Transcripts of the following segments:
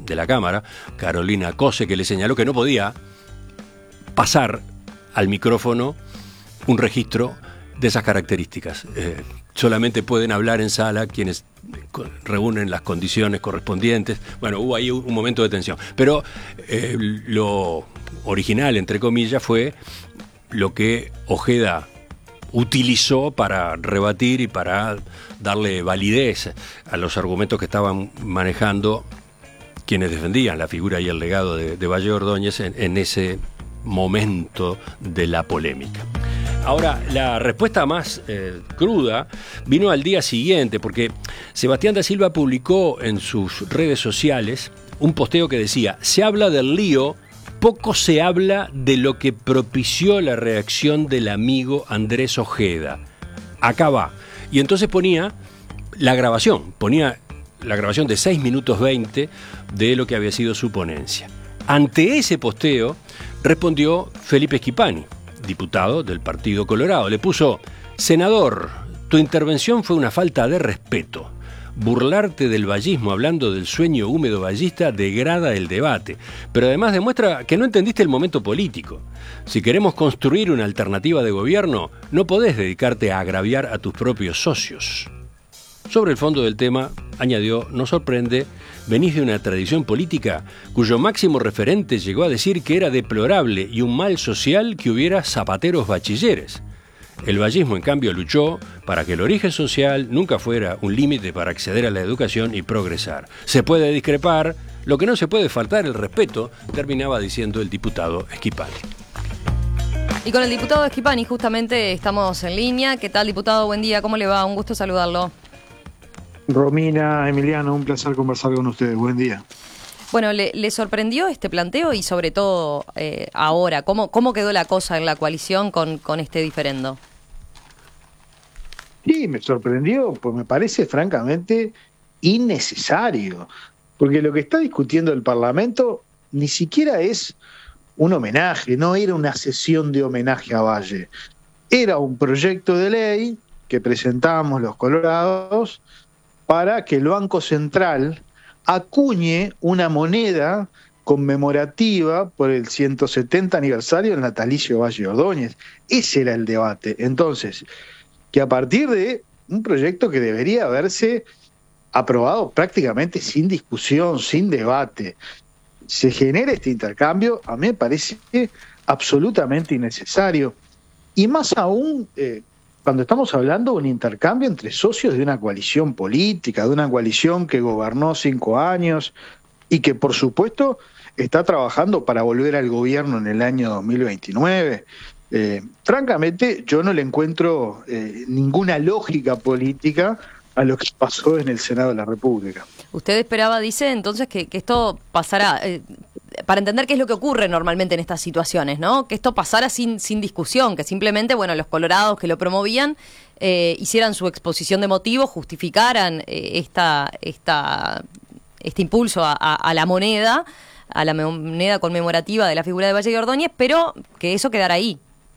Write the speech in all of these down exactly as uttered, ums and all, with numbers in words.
de la Cámara, Carolina Cose, que le señaló que no podía pasar al micrófono un registro de esas características. Eh, solamente pueden hablar en sala quienes reúnen las condiciones correspondientes. Bueno, hubo ahí un momento de tensión. Pero eh, lo original, entre comillas, fue lo que Ojeda utilizó para rebatir y para darle validez a los argumentos que estaban manejando quienes defendían la figura y el legado de, de Valle Ordóñez en, en ese momento de la polémica. Ahora, la respuesta más eh, cruda vino al día siguiente, porque Sebastián da Silva publicó en sus redes sociales un posteo que decía: se habla del lío, poco se habla de lo que propició la reacción del amigo Andrés Ojeda. Acá va. Y entonces ponía la grabación, ponía la grabación de seis minutos veinte de lo que había sido su ponencia. Ante ese posteo respondió Felipe Schipani, diputado del Partido Colorado. Le puso: senador, tu intervención fue una falta de respeto. Burlarte del vallismo hablando del sueño húmedo vallista degrada el debate, pero además demuestra que no entendiste el momento político. Si queremos construir una alternativa de gobierno, no podés dedicarte a agraviar a tus propios socios. Sobre el fondo del tema, añadió: nos sorprende, venís de una tradición política cuyo máximo referente llegó a decir que era deplorable y un mal social que hubiera zapateros bachilleres. El vallismo, en cambio, luchó para que el origen social nunca fuera un límite para acceder a la educación y progresar. Se puede discrepar, lo que no se puede faltar el respeto, terminaba diciendo el diputado Schipani. Y con el diputado Schipani justamente estamos en línea. ¿Qué tal, diputado? Buen día, ¿cómo le va? Un gusto saludarlo. Romina, Emiliano, un placer conversar con ustedes. Buen día. Bueno, ¿le, le sorprendió este planteo y sobre todo eh, ahora? ¿Cómo, ¿Cómo quedó la cosa en la coalición con, con este diferendo? Sí, me sorprendió, pues me parece francamente innecesario, porque lo que está discutiendo el Parlamento ni siquiera es un homenaje, no era una sesión de homenaje a Valle, era un proyecto de ley que presentamos los colorados para que el Banco Central acuñe una moneda conmemorativa por el ciento setenta aniversario del natalicio de Valle Ordóñez. Ese era el debate. Entonces, que a partir de un proyecto que debería haberse aprobado prácticamente sin discusión, sin debate, se genera este intercambio, a mí me parece absolutamente innecesario. Y más aún, eh, cuando estamos hablando de un intercambio entre socios de una coalición política, de una coalición que gobernó cinco años y que, por supuesto, está trabajando para volver al gobierno en el año dos mil veintinueve. Eh, francamente, yo no le encuentro eh, ninguna lógica política a lo que pasó en el Senado de la República. Usted esperaba, dice, entonces que, que esto pasara, eh, para entender qué es lo que ocurre normalmente en estas situaciones, ¿no? Que esto pasara sin, sin discusión, que simplemente, bueno, los colorados que lo promovían eh, hicieran su exposición de motivos, justificaran eh, esta, esta, este impulso a, a, a la moneda, a la moneda conmemorativa de la figura de Valle de Ordóñez, pero que eso quedara ahí.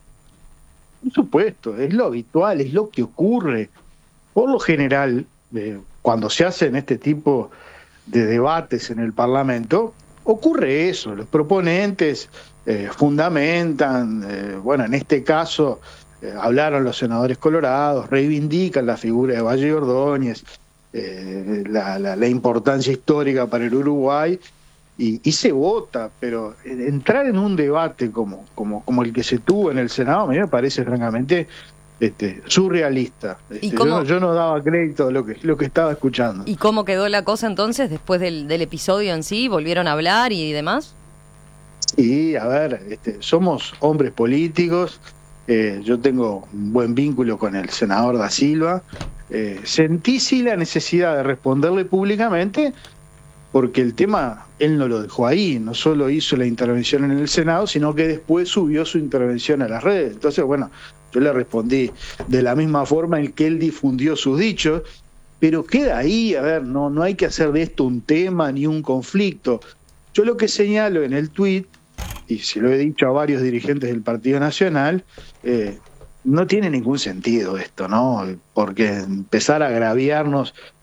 Por supuesto, es lo habitual, es lo que ocurre. Por lo general, eh, cuando se hacen este tipo de debates en el Parlamento, ocurre eso. Los proponentes eh, fundamentan, eh, bueno, en este caso eh, hablaron los senadores colorados, reivindican la figura de Valle Ordóñez, eh, la, la, la importancia histórica para el Uruguay, Y, y se vota, pero entrar en un debate como, como, como el que se tuvo en el Senado a mí me parece francamente este, surrealista. Este, yo, no, yo no daba crédito a lo que, lo que estaba escuchando. ¿Y cómo quedó la cosa entonces después del, del episodio en sí? ¿Volvieron a hablar y demás? Sí, a ver, este, somos hombres políticos, eh, yo tengo un buen vínculo con el senador da Silva, eh, sentí sí la necesidad de responderle públicamente, porque el tema, él no lo dejó ahí, no solo hizo la intervención en el Senado, sino que después subió su intervención a las redes. Entonces, bueno, yo le respondí de la misma forma en que él difundió sus dichos, pero queda ahí, a ver, no, no hay que hacer de esto un tema ni un conflicto. Yo lo que señalo en el tuit, y se lo he dicho a varios dirigentes del Partido Nacional, eh, no tiene ningún sentido esto, ¿no? Porque empezar a agraviarnos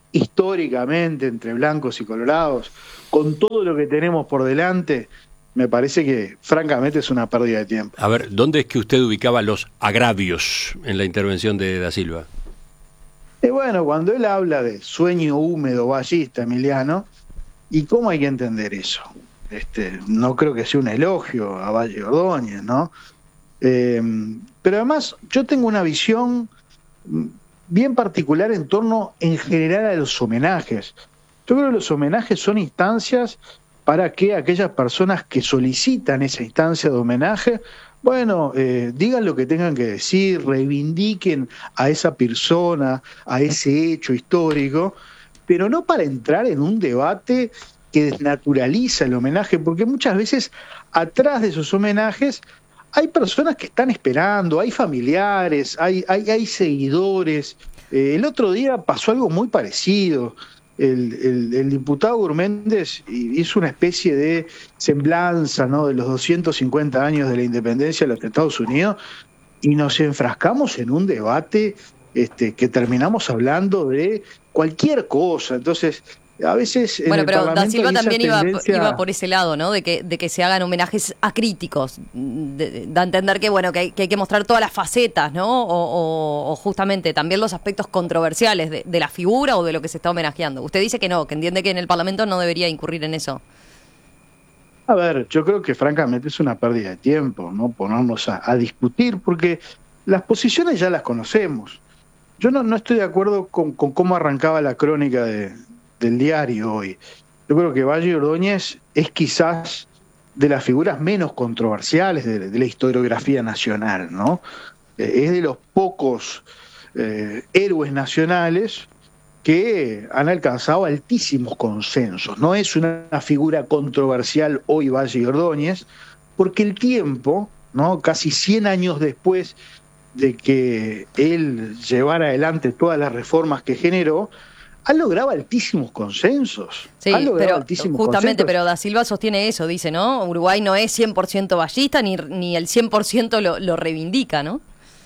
históricamente entre blancos y colorados, con todo lo que tenemos por delante, me parece que francamente es una pérdida de tiempo. A ver, ¿dónde es que usted ubicaba los agravios en la intervención de Da Silva? Y bueno, cuando él habla de sueño húmedo vallista, Emiliano, ¿y cómo hay que entender eso? Este, no creo que sea un elogio a Valle Ordóñez, ¿no? Eh, pero además yo tengo una visión bien particular en torno en general a los homenajes. Yo creo que los homenajes son instancias para que aquellas personas que solicitan esa instancia de homenaje, bueno, eh, digan lo que tengan que decir, reivindiquen a esa persona, a ese hecho histórico, pero no para entrar en un debate que desnaturaliza el homenaje, porque muchas veces atrás de esos homenajes hay personas que están esperando, hay familiares, hay, hay, hay seguidores. Eh, el otro día pasó algo muy parecido. El, el, el diputado Gurméndez hizo una especie de semblanza, ¿no?, de los doscientos cincuenta años de la independencia de los Estados Unidos, y nos enfrascamos en un debate este, que terminamos hablando de cualquier cosa. Entonces, a veces bueno, en pero el Da Silva también iba, tendencia... iba por ese lado, ¿no? De que, de que se hagan homenajes a críticos. De, da a entender que, bueno, que hay, que hay que mostrar todas las facetas, ¿no? O, o, o justamente también los aspectos controversiales de, de la figura o de lo que se está homenajeando. Usted dice que no, que entiende que en el Parlamento no debería incurrir en eso. A ver, yo creo que francamente es una pérdida de tiempo, ¿no? Ponernos a, a discutir, porque las posiciones ya las conocemos. Yo no, no estoy de acuerdo con, con cómo arrancaba la crónica de... del diario hoy. Yo creo que Valle Ordóñez es quizás de las figuras menos controversiales de, de la historiografía nacional, ¿no? Eh, es de los pocos eh, héroes nacionales que han alcanzado altísimos consensos. No es una, una figura controversial hoy Valle Ordóñez, porque el tiempo, ¿no?, casi cien años después de que él llevara adelante todas las reformas que generó, ha logrado altísimos consensos. Sí, ha logrado pero altísimos justamente, consensos. pero Da Silva sostiene eso, dice, ¿no? Uruguay no es cien por ciento vallista, ni, ni el cien por ciento lo, lo reivindica, ¿no?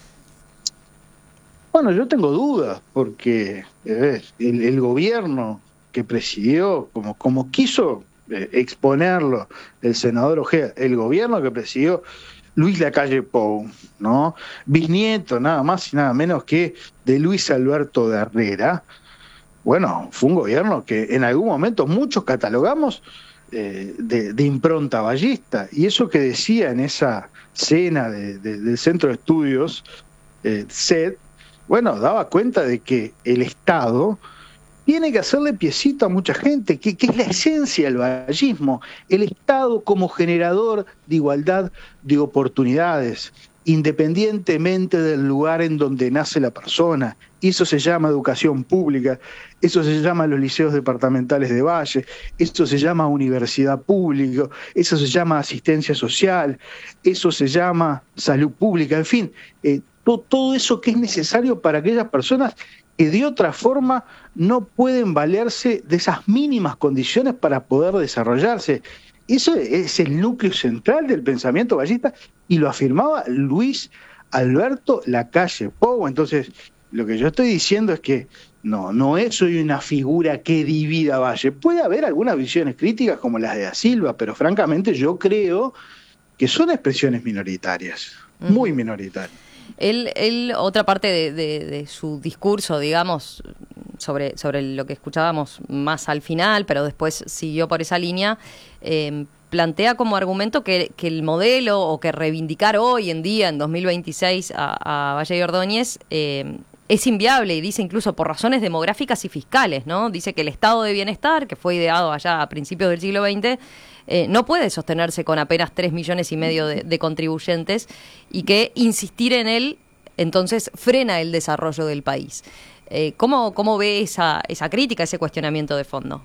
Bueno, yo tengo dudas, porque eh, el, el gobierno que presidió, como, como quiso eh, exponerlo el senador Ojeda, el gobierno que presidió Luis Lacalle Pou, ¿no?, bisnieto nada más y nada menos que de Luis Alberto de Herrera. Bueno, fue un gobierno que en algún momento muchos catalogamos eh, de, de impronta vallista. Y eso que decía en esa cena de, de, del Centro de Estudios, eh, C E D, bueno, daba cuenta de que el Estado tiene que hacerle piecito a mucha gente, que, que es la esencia del vallismo. El Estado como generador de igualdad de oportunidades, independientemente del lugar en donde nace la persona. Eso se llama educación pública, eso se llama los liceos departamentales de Valle, eso se llama universidad pública, eso se llama asistencia social, eso se llama salud pública, en fin, eh, to, todo eso que es necesario para aquellas personas que de otra forma no pueden valerse de esas mínimas condiciones para poder desarrollarse. Eso es el núcleo central del pensamiento vallista, y lo afirmaba Luis Alberto Lacalle Pou. Entonces, lo que yo estoy diciendo es que no, no es hoy una figura que divida Valle. Puede haber algunas visiones críticas como las de Da Silva, pero francamente yo creo que son expresiones minoritarias, uh-huh. muy minoritarias. Él, él otra parte de, de, de su discurso, digamos, sobre, sobre lo que escuchábamos más al final, pero después siguió por esa línea, eh, plantea como argumento que, que el modelo, o que reivindicar hoy en día, en dos mil veintiséis, a, a Valle Ordóñez, eh, es inviable, y dice incluso por razones demográficas y fiscales, ¿no? Dice que el estado de bienestar, que fue ideado allá a principios del siglo veinte, eh, no puede sostenerse con apenas tres millones y medio de, de contribuyentes, y que insistir en él entonces frena el desarrollo del país. Eh, ¿cómo, ¿Cómo ve esa, esa crítica, ese cuestionamiento de fondo?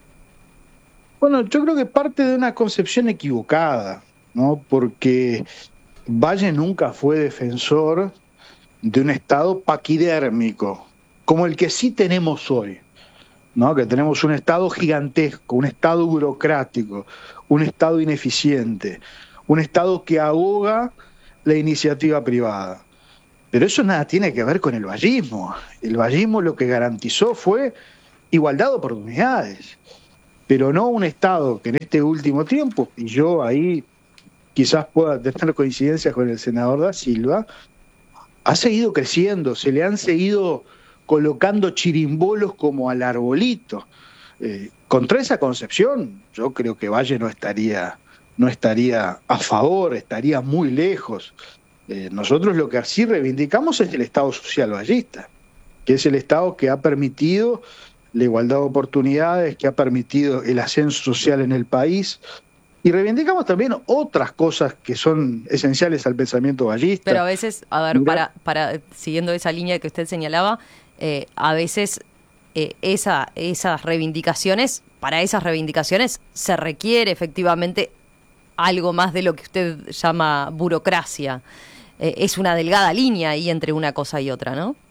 Bueno, yo creo que parte de una concepción equivocada, ¿no? Porque Valle nunca fue defensor de un Estado paquidérmico, como el que sí tenemos hoy, ¿no? Que tenemos un Estado gigantesco, un Estado burocrático, un Estado ineficiente, un Estado que ahoga la iniciativa privada. Pero eso nada tiene que ver con el vallismo. El vallismo lo que garantizó fue igualdad de oportunidades, pero no un Estado que en este último tiempo, y yo ahí quizás pueda tener coincidencias con el senador Da Silva, ha seguido creciendo, se le han seguido colocando chirimbolos como al arbolito. Eh, contra esa concepción, yo creo que Valle no estaría, no estaría a favor, estaría muy lejos. Eh, nosotros lo que sí reivindicamos es el Estado social vallista, que es el Estado que ha permitido la igualdad de oportunidades, que ha permitido el ascenso social en el país. Y reivindicamos también otras cosas que son esenciales al pensamiento vallista. Pero a veces, a ver, para, para siguiendo esa línea que usted señalaba, eh, a veces eh, esa, esas reivindicaciones, para esas reivindicaciones se requiere efectivamente algo más de lo que usted llama burocracia. Eh, es una delgada línea ahí entre una cosa y otra, ¿no?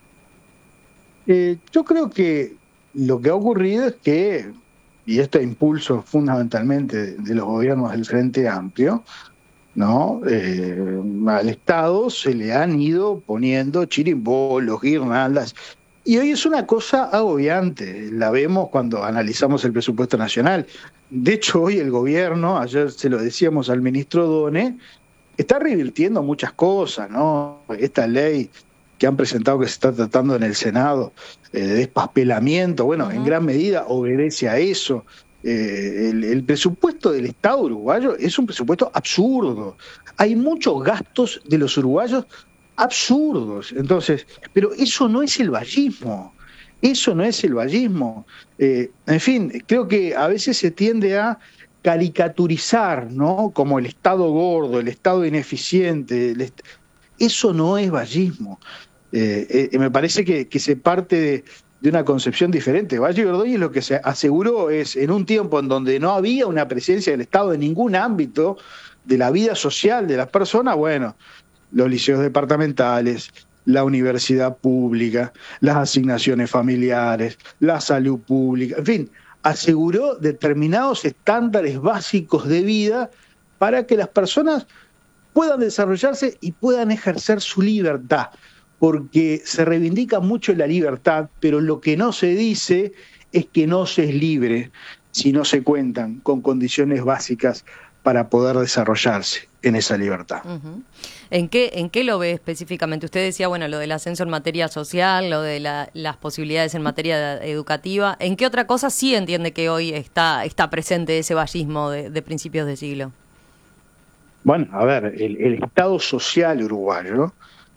Eh, yo creo que lo que ha ocurrido es que, y esto es impulso fundamentalmente de, de los gobiernos del Frente Amplio, ¿no? Eh, al Estado se le han ido poniendo chirimbolos, guirnaldas, y hoy es una cosa agobiante, la vemos cuando analizamos el presupuesto nacional. De hecho, hoy el gobierno, ayer se lo decíamos al ministro Done, está revirtiendo muchas cosas, ¿no? Esta ley que han presentado, que se está tratando en el Senado, eh, de despapelamiento, bueno, uh-huh. en gran medida obedece a eso. Eh, el, el presupuesto del Estado uruguayo es un presupuesto absurdo. Hay muchos gastos de los uruguayos absurdos. Entonces, pero eso no es el vallismo. Eso no es el vallismo. Eh, en fin, creo que a veces se tiende a caricaturizar, ¿no? Como el Estado gordo, el Estado ineficiente. El est- eso no es vallismo. Eh, eh, me parece que, que se parte de, de una concepción diferente. Valle Ordóñez lo que se aseguró es, en un tiempo en donde no había una presencia del Estado en ningún ámbito de la vida social de las personas, bueno, los liceos departamentales, la universidad pública, las asignaciones familiares, la salud pública, en fin, aseguró determinados estándares básicos de vida para que las personas puedan desarrollarse y puedan ejercer su libertad, porque se reivindica mucho la libertad, pero lo que no se dice es que no se es libre si no se cuentan con condiciones básicas para poder desarrollarse en esa libertad. Uh-huh. ¿En qué, en qué lo ve específicamente? Usted decía, bueno, lo del ascenso en materia social, lo de la, las posibilidades en materia educativa. ¿En qué otra cosa sí entiende que hoy está, está presente ese vallismo de, de principios de siglo? Bueno, a ver, el, el Estado social uruguayo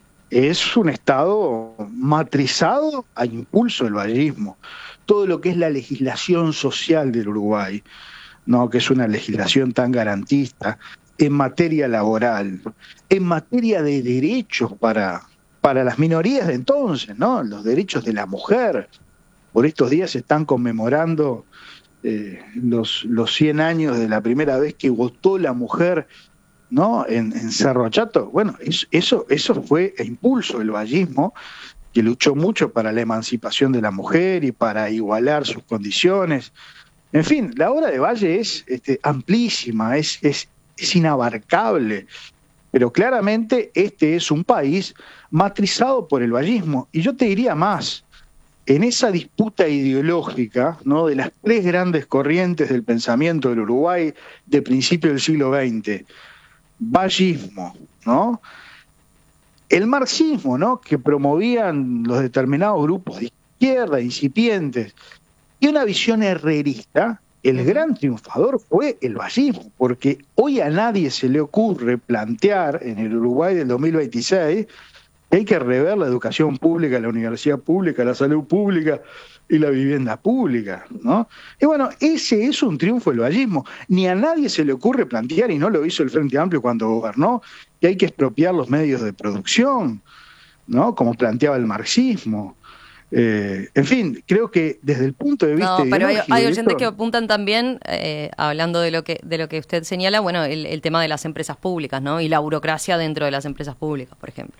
es un Estado matrizado a impulso del vallismo. Todo lo que es la legislación social del Uruguay, ¿no? Que es una legislación tan garantista en materia laboral, en materia de derechos para, para las minorías de entonces, ¿no? Los derechos de la mujer. Por estos días se están conmemorando eh, los, los cien años de la primera vez que votó la mujer, ¿no? En, en Cerro Chato. Bueno, eso, eso fue a impulso del vallismo, que luchó mucho para la emancipación de la mujer y para igualar sus condiciones. En fin, la obra de Valle es este, amplísima, es, es, es inabarcable, pero claramente este es un país matrizado por el vallismo. Y yo te diría más, en esa disputa ideológica, ¿no? De las tres grandes corrientes del pensamiento del Uruguay de principio del siglo veinte, vallismo, ¿no? El marxismo, ¿no? Que promovían los determinados grupos de izquierda, incipientes, y una visión herrerista, el gran triunfador fue el vallismo, porque hoy a nadie se le ocurre plantear en el Uruguay del dos mil veintiséis que hay que rever la educación pública, la universidad pública, la salud pública y la vivienda pública, ¿no? Y bueno, ese es un triunfo del vallismo. Ni a nadie se le ocurre plantear, y no lo hizo el Frente Amplio cuando gobernó, que hay que expropiar los medios de producción, ¿no? Como planteaba el marxismo. Eh, en fin, creo que desde el punto de vista... No, pero hay, hay oyentes esto... que apuntan también, eh, hablando de lo que de lo que usted señala, bueno, el, el tema de las empresas públicas, ¿no? Y la burocracia dentro de las empresas públicas, por ejemplo.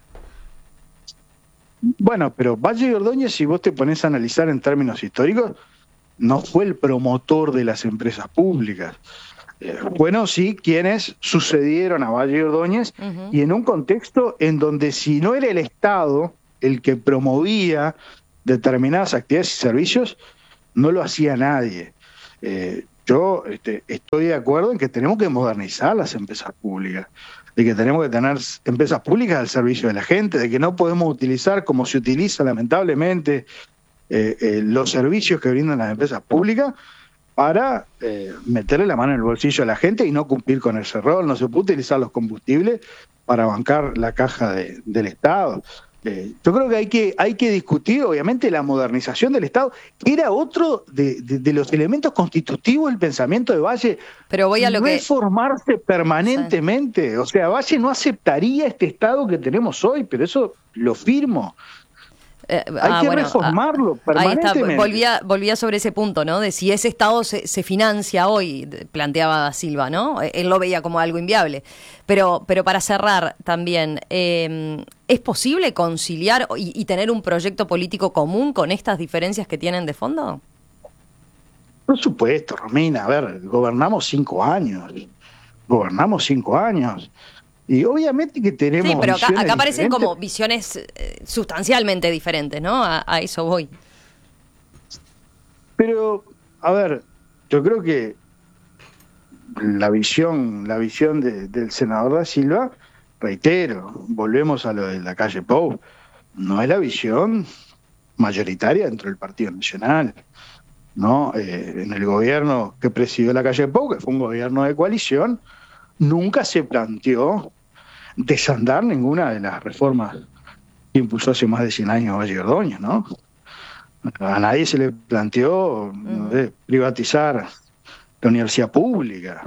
Bueno, pero Valle y Ordóñez, si vos te pones a analizar en términos históricos, no fue el promotor de las empresas públicas. Eh, bueno, sí, quienes sucedieron a Valle y Ordóñez, uh-huh. y en un contexto en donde si no era el Estado el que promovía determinadas actividades y servicios, no lo hacía nadie. Eh, yo este, estoy de acuerdo en que tenemos que modernizar las empresas públicas, de que tenemos que tener empresas públicas al servicio de la gente, de que no podemos utilizar, como se utiliza lamentablemente, eh, eh, los servicios que brindan las empresas públicas para eh, meterle la mano en el bolsillo a la gente y no cumplir con ese rol. No se puede utilizar los combustibles para bancar la caja de, del Estado. Eh, yo creo que hay que hay que discutir, obviamente, la modernización del Estado, que era otro de, de, de los elementos constitutivos del pensamiento de Valle. Pero voy a lo que reformarse permanentemente. Sí. O sea, Valle no aceptaría este Estado que tenemos hoy, pero eso lo firmo. Eh, Hay ah, que bueno, reformarlo ah, permanentemente. Ahí está. Volvía, volvía sobre ese punto, ¿no? De si ese Estado se, se financia hoy, planteaba Da Silva, ¿no? Él lo veía como algo inviable. Pero, pero para cerrar también, eh, ¿es posible conciliar y, y tener un proyecto político común con estas diferencias que tienen de fondo? Por supuesto, Romina. A ver, gobernamos cinco años. Gobernamos cinco años. Y obviamente que tenemos... Sí, pero acá, acá aparecen como visiones eh, sustancialmente diferentes, ¿no? A, a eso voy. Pero, a ver, yo creo que la visión la visión de, del senador Da Silva, reitero, volvemos a lo de la calle Pou, no es la visión mayoritaria dentro del Partido Nacional, ¿no? Eh, en el gobierno que presidió la calle Pou, que fue un gobierno de coalición, nunca se planteó desandar ninguna de las reformas que impulsó hace más de cien años Valle Ordóñez, ¿no? A nadie se le planteó no sé, privatizar la universidad pública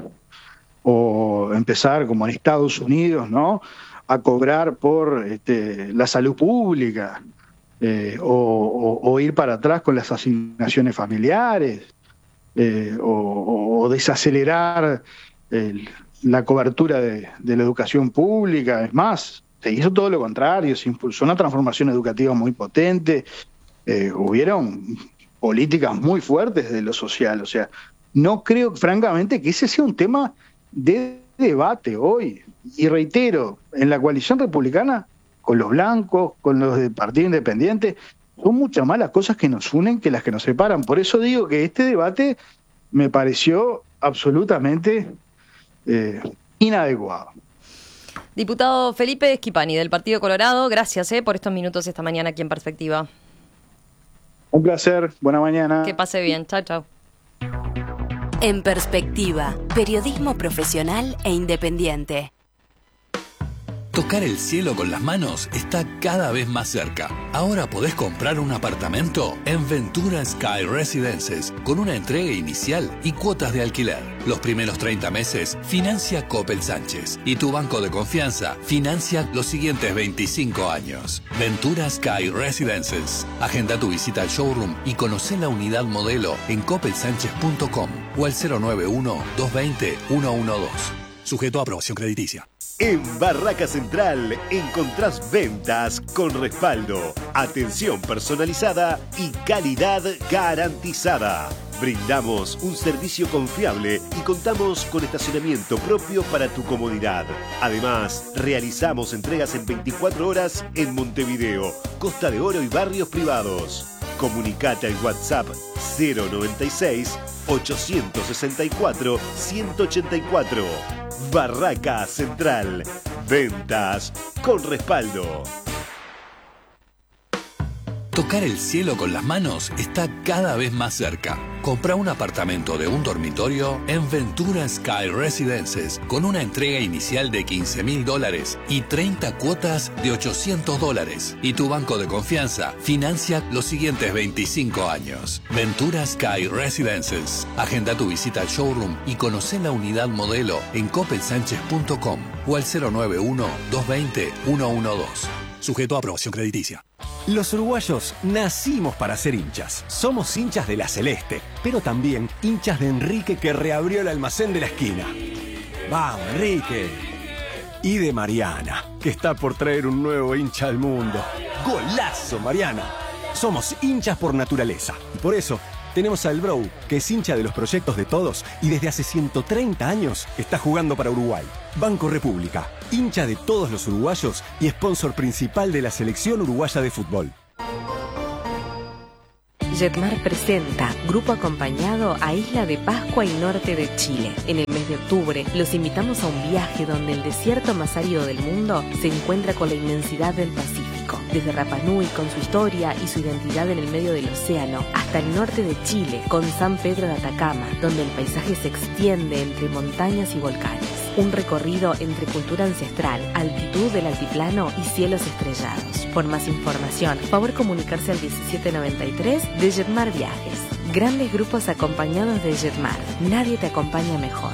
o empezar, como en Estados Unidos, ¿no?, a cobrar por este, la salud pública eh, o, o, o ir para atrás con las asignaciones familiares eh, o, o desacelerar el la cobertura de, de la educación pública. Es más, se hizo todo lo contrario, se impulsó una transformación educativa muy potente, eh, hubieron políticas muy fuertes de lo social. O sea, no creo, francamente, que ese sea un tema de debate hoy. Y reitero, en la coalición republicana, con los blancos, con los del Partido Independiente, son muchas más las cosas que nos unen que las que nos separan. Por eso digo que este debate me pareció absolutamente Eh, inadecuado. Diputado Felipe Schipani, del Partido Colorado, gracias eh, por estos minutos esta mañana aquí en Perspectiva. Un placer, buena mañana. Que pase bien, chao, chao. En Perspectiva, periodismo profesional e independiente. Tocar el cielo con las manos está cada vez más cerca. Ahora podés comprar un apartamento en Ventura Sky Residences con una entrega inicial y cuotas de alquiler. Los primeros treinta meses financia Coppel Sánchez y tu banco de confianza financia los siguientes veinticinco años. Ventura Sky Residences. Agenda tu visita al showroom y conocé la unidad modelo en coppel sánchez punto com o al cero nueve uno, dos dos cero, uno uno dos. Sujeto a aprobación crediticia. En Barraca Central encontrás ventas con respaldo, atención personalizada y calidad garantizada. Brindamos un servicio confiable y contamos con estacionamiento propio para tu comodidad. Además, realizamos entregas en veinticuatro horas en Montevideo, Costa de Oro y barrios privados. Comunicate al WhatsApp cero noventa y seis, ochocientos sesenta y cuatro, ciento ochenta y cuatro. Barraca Central. Ventas con respaldo. Tocar el cielo con las manos está cada vez más cerca. Compra un apartamento de un dormitorio en Ventura Sky Residences con una entrega inicial de quince mil dólares y treinta cuotas de ochocientos dólares. Y tu banco de confianza financia los siguientes veinticinco años. Ventura Sky Residences. Agenda tu visita al showroom y conocé la unidad modelo en coppel sánchez punto com o al cero nueve uno, dos dos cero, uno uno dos. Sujeto a aprobación crediticia. Los uruguayos nacimos para ser hinchas. Somos hinchas de la Celeste, pero también hinchas de Enrique, que reabrió el almacén de la esquina. ¡Vamos, Enrique! Y de Mariana, que está por traer un nuevo hincha al mundo. ¡Golazo, Mariana! Somos hinchas por naturaleza. Y por eso tenemos al Bro, que es hincha de los proyectos de todos y desde hace ciento treinta años está jugando para Uruguay. Banco República, hincha de todos los uruguayos y sponsor principal de la selección uruguaya de fútbol. Jetmar presenta Grupo Acompañado a Isla de Pascua y Norte de Chile. En el mes de octubre los invitamos a un viaje donde el desierto más árido del mundo se encuentra con la inmensidad del Pacífico. Desde Rapa Nui con su historia y su identidad en el medio del océano, hasta el norte de Chile con San Pedro de Atacama, donde el paisaje se extiende entre montañas y volcanes. Un recorrido entre cultura ancestral, altitud del altiplano y cielos estrellados. Por más información, favor comunicarse al diecisiete noventa y tres de Jetmar Viajes. Grandes grupos acompañados de Jetmar. Nadie te acompaña mejor.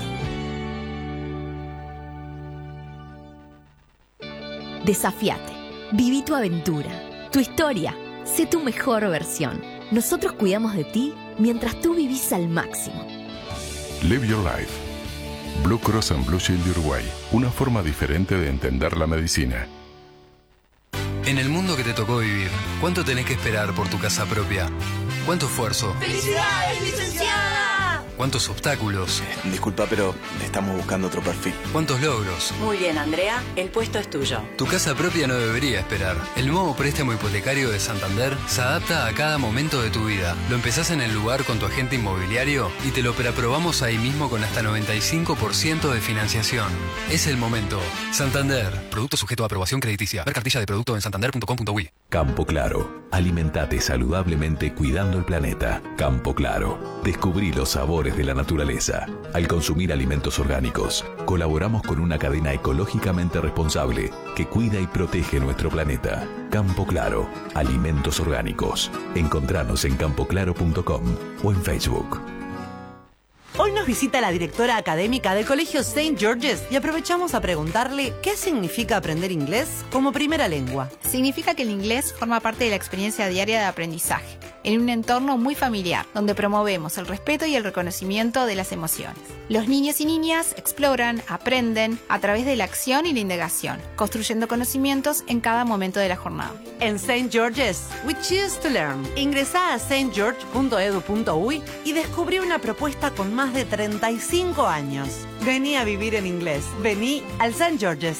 Desafiate. Viví tu aventura, tu historia. Sé tu mejor versión. Nosotros cuidamos de ti mientras tú vivís al máximo. Live your life. Blue Cross and Blue Shield de Uruguay. Una forma diferente de entender la medicina. En el mundo que te tocó vivir, ¿cuánto tenés que esperar por tu casa propia? ¿Cuánto esfuerzo? ¡Felicidades, licenciada! ¿Cuántos obstáculos? Disculpa, pero estamos buscando otro perfil. ¿Cuántos logros? Muy bien, Andrea, el puesto es tuyo. Tu casa propia no debería esperar. El nuevo préstamo hipotecario de Santander se adapta a cada momento de tu vida. Lo empezás en el lugar con tu agente inmobiliario y te lo preaprobamos ahí mismo con hasta noventa y cinco por ciento de financiación. Es el momento. Santander. Producto sujeto a aprobación crediticia. Ver cartilla de producto en santander punto com punto uy. Campo Claro. Alimentate saludablemente cuidando el planeta. Campo Claro. Descubrí los sabores de la naturaleza. Al consumir alimentos orgánicos, colaboramos con una cadena ecológicamente responsable que cuida y protege nuestro planeta. Campo Claro. Alimentos orgánicos. Encontranos en campo claro punto com o en Facebook. Hoy nos visita la directora académica del Colegio Saint George's y aprovechamos a preguntarle qué significa aprender inglés como primera lengua. Significa que el inglés forma parte de la experiencia diaria de aprendizaje, en un entorno muy familiar, donde promovemos el respeto y el reconocimiento de las emociones. Los niños y niñas exploran, aprenden a través de la acción y la indagación, construyendo conocimientos en cada momento de la jornada. En Saint George's, we choose to learn. Ingresá a saint george punto edu punto uy y descubrí una propuesta con más de treinta y cinco años. Vení a vivir en inglés. Vení al Saint George's.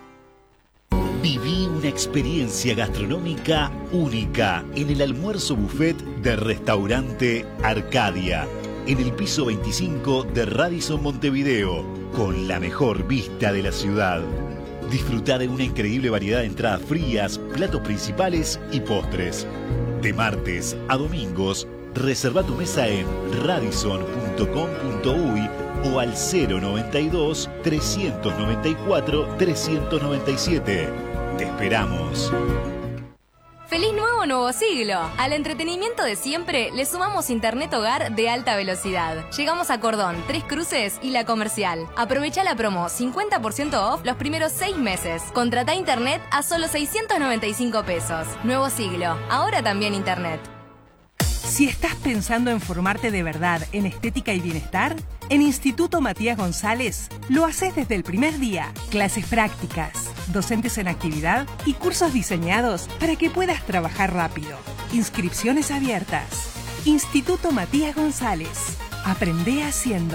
Viví una experiencia gastronómica única en el almuerzo buffet de Restaurante Arcadia, en el piso veinticinco de Radisson Montevideo, con la mejor vista de la ciudad. Disfruta de una increíble variedad de entradas frías, platos principales y postres. De martes a domingos, reserva tu mesa en radisson punto com punto uy o al cero noventa y dos, trescientos noventa y cuatro, trescientos noventa y siete. Te esperamos. ¡Feliz nuevo nuevo siglo! Al entretenimiento de siempre le sumamos internet hogar de alta velocidad. Llegamos a Cordón, Tres Cruces y La Comercial. Aprovecha la promo cincuenta por ciento off los primeros seis meses. Contrata internet a solo seiscientos noventa y cinco pesos. Nuevo siglo, ahora también internet. Si estás pensando en formarte de verdad en estética y bienestar, en Instituto Matías González lo haces desde el primer día. Clases prácticas, docentes en actividad y cursos diseñados para que puedas trabajar rápido. Inscripciones abiertas. Instituto Matías González. Aprende haciendo.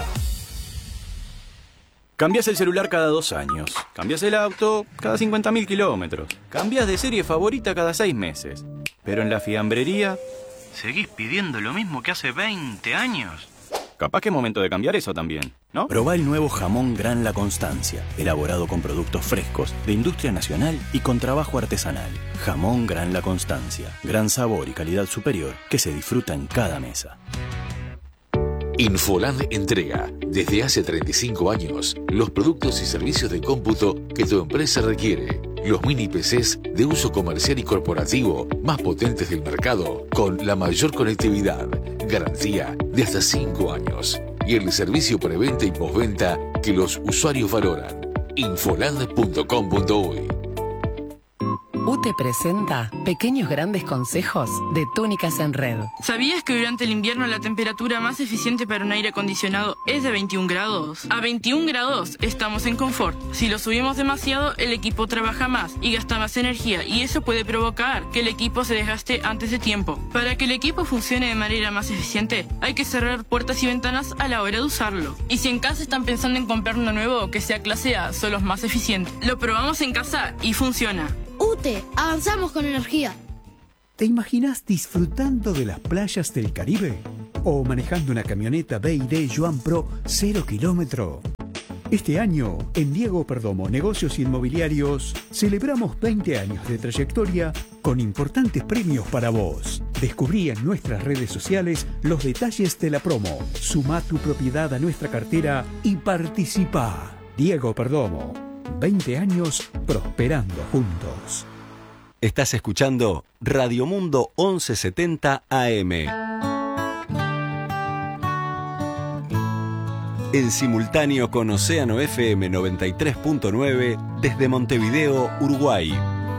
Cambias el celular cada dos años. Cambias el auto cada cincuenta mil kilómetros. Cambias de serie favorita cada seis meses. Pero en la fiambrería seguís pidiendo lo mismo que hace veinte años. Capaz que es momento de cambiar eso también, ¿no? Probá el nuevo jamón Gran La Constancia, elaborado con productos frescos, de industria nacional y con trabajo artesanal. Jamón Gran La Constancia, gran sabor y calidad superior que se disfruta en cada mesa. Infoland entrega, desde hace treinta y cinco años, los productos y servicios de cómputo que tu empresa requiere. Los mini P Cs de uso comercial y corporativo más potentes del mercado, con la mayor conectividad, garantía de hasta cinco años y el servicio preventa y postventa que los usuarios valoran. infoland punto com punto uy. U T E presenta Pequeños Grandes Consejos de Túnicas en Red. ¿Sabías que durante el invierno la temperatura más eficiente para un aire acondicionado es de veintiún grados? A veintiún grados estamos en confort. Si lo subimos demasiado, el equipo trabaja más y gasta más energía, y eso puede provocar que el equipo se desgaste antes de tiempo. Para que el equipo funcione de manera más eficiente, hay que cerrar puertas y ventanas a la hora de usarlo. Y si en casa están pensando en comprar uno nuevo que sea clase A, son los más eficientes. Lo probamos en casa y funciona. U T E, avanzamos con energía. ¿Te imaginas disfrutando de las playas del Caribe? ¿O manejando una camioneta B y D Joan Pro cero kilómetro? Este año, en Diego Perdomo Negocios Inmobiliarios, celebramos veinte años de trayectoria con importantes premios para vos. Descubrí en nuestras redes sociales los detalles de la promo. Sumá tu propiedad a nuestra cartera y participá. Diego Perdomo, veinte años prosperando juntos. Estás escuchando Radio Mundo once setenta A M. En simultáneo con Océano F M noventa y tres punto nueve desde Montevideo, Uruguay.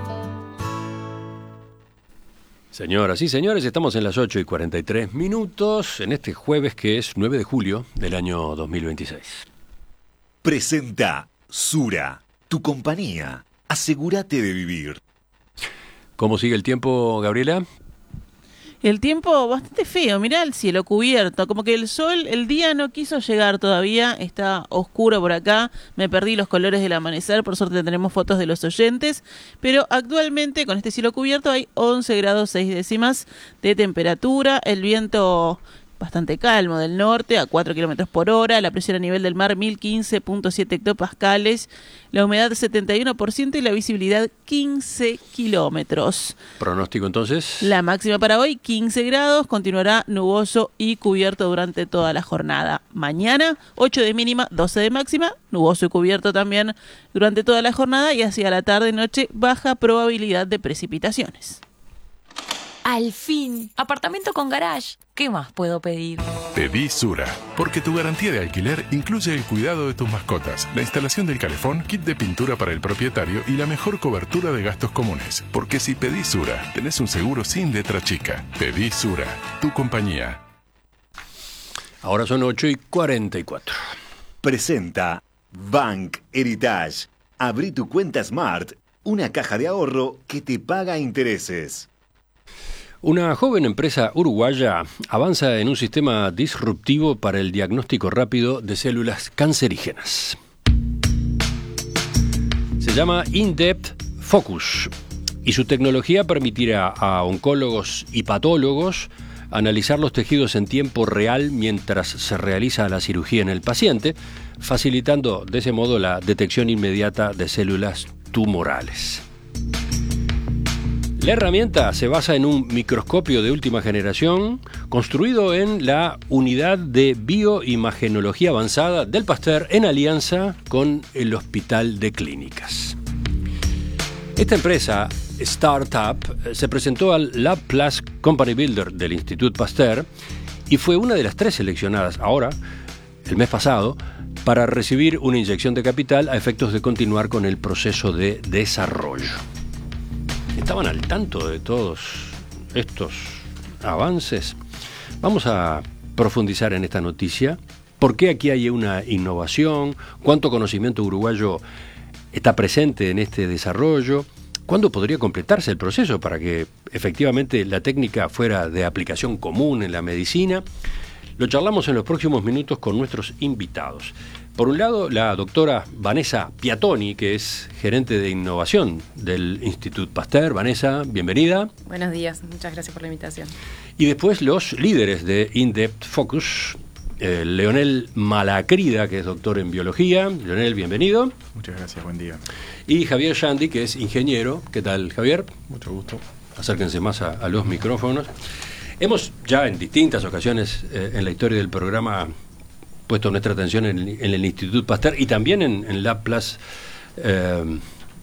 Señoras y señores, estamos en las ocho y cuarenta y tres minutos en este jueves que es nueve de julio del año dos mil veintiséis. Presenta Sura, tu compañía. Asegúrate de vivir. ¿Cómo sigue el tiempo, Gabriela? El tiempo bastante feo, mirá el cielo cubierto, como que el sol, el día no quiso llegar todavía, está oscuro por acá, me perdí los colores del amanecer, por suerte tenemos fotos de los oyentes, pero actualmente con este cielo cubierto hay once grados seis décimas de temperatura, el viento bastante calmo del norte a cuatro kilómetros por hora, la presión a nivel del mar mil quince punto siete hectopascales, la humedad setenta y uno por ciento y la visibilidad quince kilómetros. Pronóstico entonces. La máxima para hoy quince grados, continuará nuboso y cubierto durante toda la jornada. Mañana ocho de mínima, doce de máxima, nuboso y cubierto también durante toda la jornada y hacia la tarde noche baja probabilidad de precipitaciones. Al fin, apartamento con garage. ¿Qué más puedo pedir? Pedí Sura, porque tu garantía de alquiler incluye el cuidado de tus mascotas, la instalación del calefón, kit de pintura para el propietario y la mejor cobertura de gastos comunes. Porque si pedís Sura, tenés un seguro sin letra chica. Pedí Sura, tu compañía. Ahora son ocho y cuarenta y cuatro. Presenta Bank Heritage. Abrí tu cuenta Smart, una caja de ahorro que te paga intereses. Una joven empresa uruguaya avanza en un sistema disruptivo para el diagnóstico rápido de células cancerígenas. Se llama In-Depth Focus y su tecnología permitirá a oncólogos y patólogos analizar los tejidos en tiempo real mientras se realiza la cirugía en el paciente, facilitando de ese modo la detección inmediata de células tumorales. La herramienta se basa en un microscopio de última generación construido en la Unidad de Bioimagenología Avanzada del Pasteur en alianza con el Hospital de Clínicas. Esta empresa, Startup, se presentó al Lab Plus Company Builder del Institut Pasteur y fue una de las tres seleccionadas ahora, el mes pasado, para recibir una inyección de capital a efectos de continuar con el proceso de desarrollo. ¿Estaban al tanto de todos estos avances? Vamos a profundizar en esta noticia. ¿Por qué aquí hay una innovación? ¿Cuánto conocimiento uruguayo está presente en este desarrollo? ¿Cuándo podría completarse el proceso para que efectivamente la técnica fuera de aplicación común en la medicina? Lo charlamos en los próximos minutos con nuestros invitados. Por un lado, la doctora Vanessa Piatoni, que es gerente de innovación del Institut Pasteur. Vanessa, bienvenida. Buenos días, muchas gracias por la invitación. Y después los líderes de In-Depth Focus, eh, Leonel Malacrida, que es doctor en biología. Leonel, bienvenido. Muchas gracias, buen día. Y Javier Yandi, que es ingeniero. ¿Qué tal, Javier? Mucho gusto. Acérquense más a, a los micrófonos. Hemos ya en distintas ocasiones eh, en la historia del programa puesto nuestra atención en el, en el Institut Pasteur y también en, en Lab Plus eh,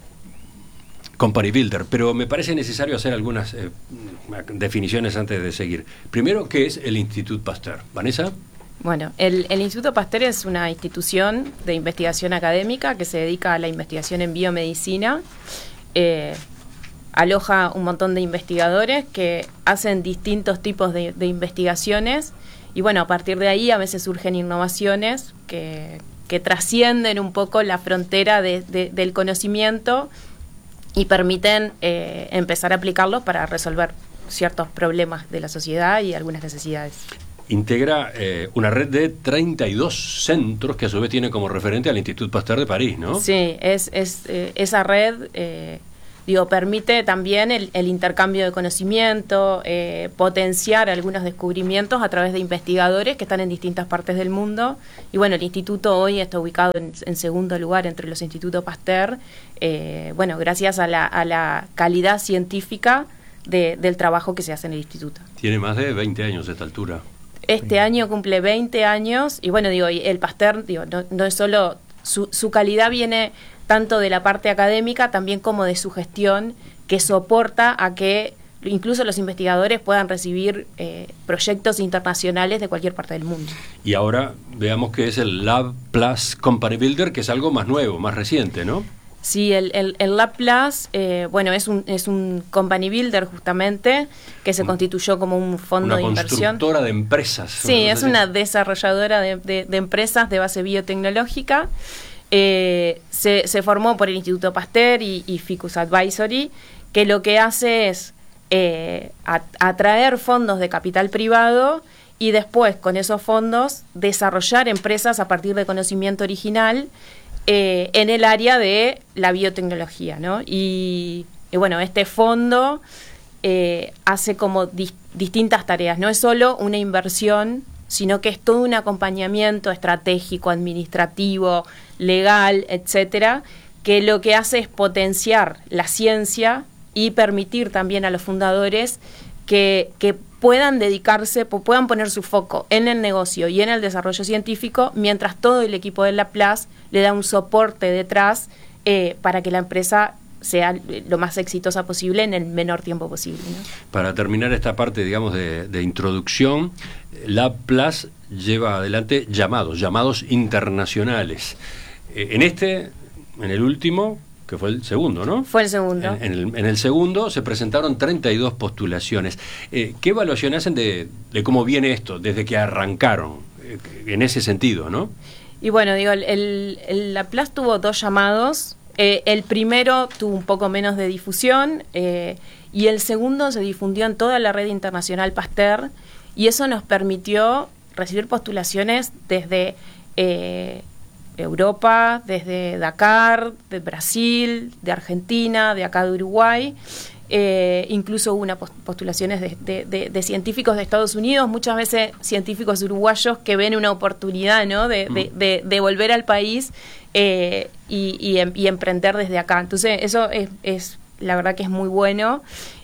Company Builder, pero me parece necesario hacer algunas eh, definiciones antes de seguir. Primero, ¿qué es el Institut Pasteur? Vanessa. Bueno, el, el Instituto Pasteur es una institución de investigación académica que se dedica a la investigación en biomedicina. Eh, aloja un montón de investigadores que hacen distintos tipos de, de investigaciones. Y bueno, a partir de ahí a veces surgen innovaciones que, que trascienden un poco la frontera de, de, del conocimiento y permiten eh, empezar a aplicarlos para resolver ciertos problemas de la sociedad y algunas necesidades. Integra eh, una red de treinta y dos centros que a su vez tiene como referente al Institut Pasteur de París, ¿no? Sí, es, es eh, esa red eh, digo, permite también el, el intercambio de conocimiento, eh, potenciar algunos descubrimientos a través de investigadores que están en distintas partes del mundo. Y bueno, el instituto hoy está ubicado en, en segundo lugar entre los institutos Pasteur, eh, bueno, gracias a la, a la calidad científica de, del trabajo que se hace en el instituto. Tiene más de veinte años a esta altura. Este año cumple veinte años y bueno, digo, el Pasteur, digo, no, no es solo, su, su calidad viene tanto de la parte académica también como de su gestión, que soporta a que incluso los investigadores puedan recibir eh, proyectos internacionales de cualquier parte del mundo. Y ahora veamos qué es el Lab Plus Company Builder, que es algo más nuevo, más reciente, ¿no? Sí, el, el, el Lab Plus, eh, bueno, es un, es un company builder justamente, que se constituyó como un fondo una de inversión. Una constructora de empresas. Sí, es una desarrolladora de, de, de empresas de base biotecnológica. Eh, se, se formó por el Instituto Pasteur y, y Ficus Advisory, que lo que hace es eh, a, atraer fondos de capital privado y después con esos fondos desarrollar empresas a partir de conocimiento original Eh, en el área de la biotecnología, ¿no? Y, y bueno, este fondo eh, hace como dis, distintas tareas, no es solo una inversión, sino que es todo un acompañamiento estratégico, administrativo, legal, etcétera, que lo que hace es potenciar la ciencia y permitir también a los fundadores que, que puedan dedicarse, puedan poner su foco en el negocio y en el desarrollo científico, mientras todo el equipo de Laplace le da un soporte detrás eh, para que la empresa sea lo más exitosa posible en el menor tiempo posible, ¿no? Para terminar esta parte, digamos, de, de introducción, Laplace lleva adelante llamados, llamados internacionales. Eh, en este, en el último, que fue el segundo, ¿no? Fue el segundo. En, en, el, en el segundo se presentaron treinta y dos postulaciones. Eh, ¿Qué evaluación hacen de, de cómo viene esto, desde que arrancaron, eh, en ese sentido, ¿no? Y bueno, digo, el, el, el Laplace tuvo dos llamados. Eh, el primero tuvo un poco menos de difusión eh, y el segundo se difundió en toda la red internacional Pasteur, y eso nos permitió recibir postulaciones desde eh, Europa, desde Dakar, de Brasil, de Argentina, de acá de Uruguay. Eh, incluso hubo una postulaciones de, de, de, de científicos de Estados Unidos, muchas veces científicos uruguayos que ven una oportunidad, ¿no? de, de, de, de volver al país eh, y, y, y emprender desde acá. Entonces eso es, es la verdad que es muy bueno.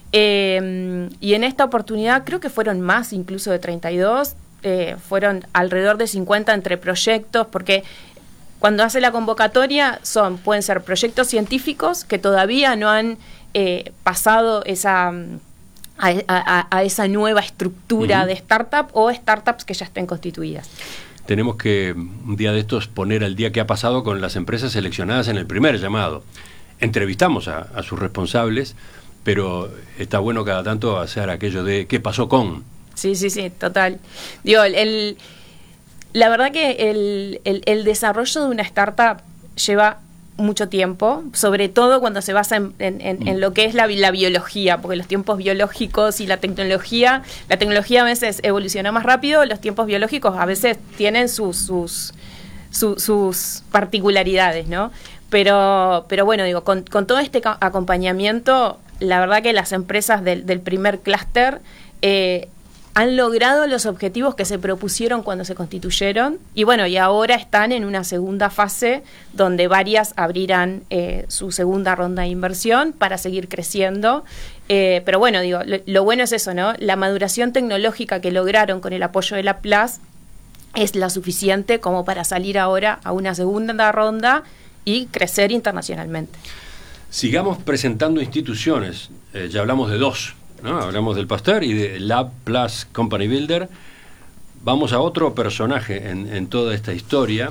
Eh, y en esta oportunidad creo que fueron más incluso de treinta y dos, eh, fueron alrededor de cincuenta entre proyectos, porque cuando hace la convocatoria son pueden ser proyectos científicos que todavía no han Eh, pasado esa a, a, a esa nueva estructura uh-huh. de startup, o startups que ya estén constituidas. Tenemos que un día de estos poner al día qué ha pasado con las empresas seleccionadas en el primer llamado. Entrevistamos a, a sus responsables, pero está bueno cada tanto hacer aquello de qué pasó con. Sí, sí, sí, total. Digo, el, el la verdad que el, el, el desarrollo de una startup lleva mucho tiempo, sobre todo cuando se basa en, en, en, en lo que es la, la biología, porque los tiempos biológicos y la tecnología, la tecnología a veces evoluciona más rápido, los tiempos biológicos a veces tienen sus sus, su, sus particularidades, ¿no? Pero, pero bueno, digo, con, con todo este acompañamiento, la verdad que las empresas del, del primer clúster eh, han logrado los objetivos que se propusieron cuando se constituyeron, y bueno, y ahora están en una segunda fase donde varias abrirán eh, su segunda ronda de inversión para seguir creciendo. Eh, pero bueno, digo, lo, lo bueno es eso, ¿no? La maduración tecnológica que lograron con el apoyo de Laplace es la suficiente como para salir ahora a una segunda ronda y crecer internacionalmente. Sigamos presentando instituciones, eh, ya hablamos de dos, ¿no? Hablamos del Pasteur y de Lab Plus Company Builder. Vamos a otro personaje en, en toda esta historia,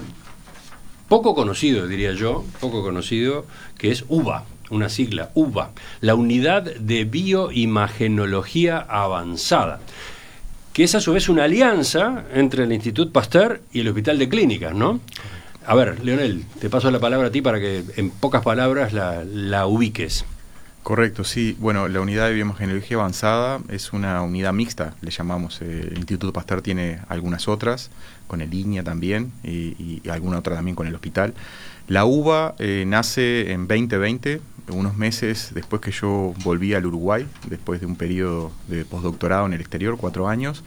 poco conocido, diría yo, poco conocido, que es U B A, una sigla, U B A, la Unidad de Bioimagenología Avanzada, que es a su vez una alianza entre el Institut Pasteur y el Hospital de Clínicas, ¿no? A ver, Leonel, te paso la palabra a ti para que en pocas palabras la, la ubiques. Correcto, sí. Bueno, la unidad de bioimagenología avanzada es una unidad mixta, le llamamos. Eh, el Instituto Pasteur tiene algunas otras, con el I N I A también, y, y alguna otra también con el hospital. La U B A eh, nace en veinte veinte, unos meses después que yo volví al Uruguay, después de un periodo de postdoctorado en el exterior, cuatro años,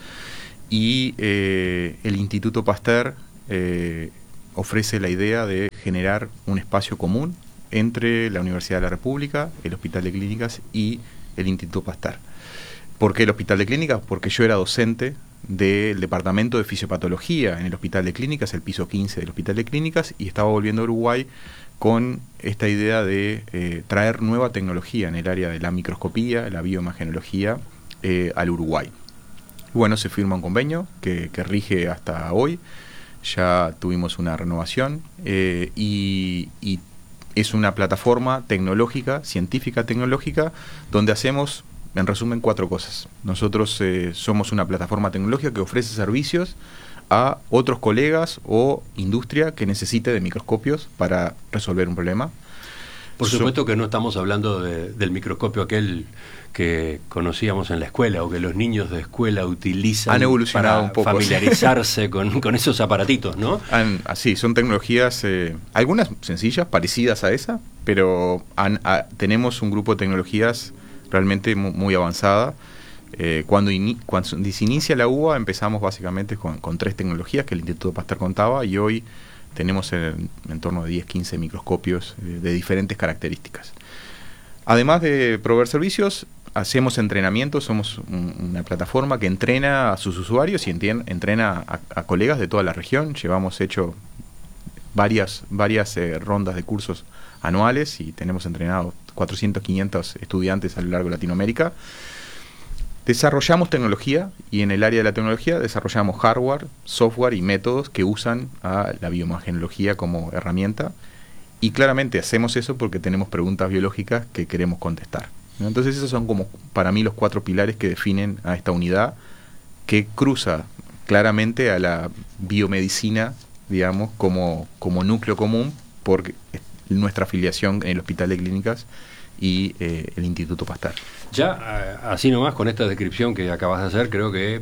y eh, el Instituto Pasteur eh, ofrece la idea de generar un espacio común entre la Universidad de la República, el Hospital de Clínicas y el Instituto Pasteur. ¿Por qué el Hospital de Clínicas? Porque yo era docente del Departamento de Fisiopatología en el Hospital de Clínicas, el piso quince del Hospital de Clínicas, y estaba volviendo a Uruguay con esta idea de eh, traer nueva tecnología en el área de la microscopía, la bioimagenología, eh, al Uruguay. Bueno, se firma un convenio que, que rige hasta hoy, ya tuvimos una renovación, eh, y, y es una plataforma tecnológica, científica tecnológica, donde hacemos, en resumen, cuatro cosas. Nosotros eh, somos una plataforma tecnológica que ofrece servicios a otros colegas o industria que necesite de microscopios para resolver un problema. Por supuesto que no estamos hablando de, del microscopio aquel que conocíamos en la escuela o que los niños de escuela utilizan. Han evolucionado para un poco, familiarizarse con, con esos aparatitos, ¿no? Han, sí, son tecnologías, eh, algunas sencillas, parecidas a esa, pero han, a, tenemos un grupo de tecnologías realmente muy, muy avanzada. Eh, cuando, in, cuando se inicia la U B A empezamos básicamente con, con tres tecnologías que el Instituto Pasteur contaba, y hoy tenemos en, en torno a diez, quince microscopios eh, de diferentes características. Además de proveer servicios, hacemos entrenamiento, somos un, una plataforma que entrena a sus usuarios y entien, entrena a, a colegas de toda la región. Llevamos hecho varias, varias eh, rondas de cursos anuales y tenemos entrenado cuatrocientos, quinientos estudiantes a lo largo de Latinoamérica. Desarrollamos tecnología, y en el área de la tecnología desarrollamos hardware, software y métodos que usan a la bioimagenología como herramienta, y claramente hacemos eso porque tenemos preguntas biológicas que queremos contestar, ¿no? Entonces esos son como para mí los cuatro pilares que definen a esta unidad, que cruza claramente a la biomedicina, digamos, como, como núcleo común, por nuestra afiliación en el Hospital de Clínicas y eh, el Instituto Pasteur. Ya, así nomás, con esta descripción que acabas de hacer, creo que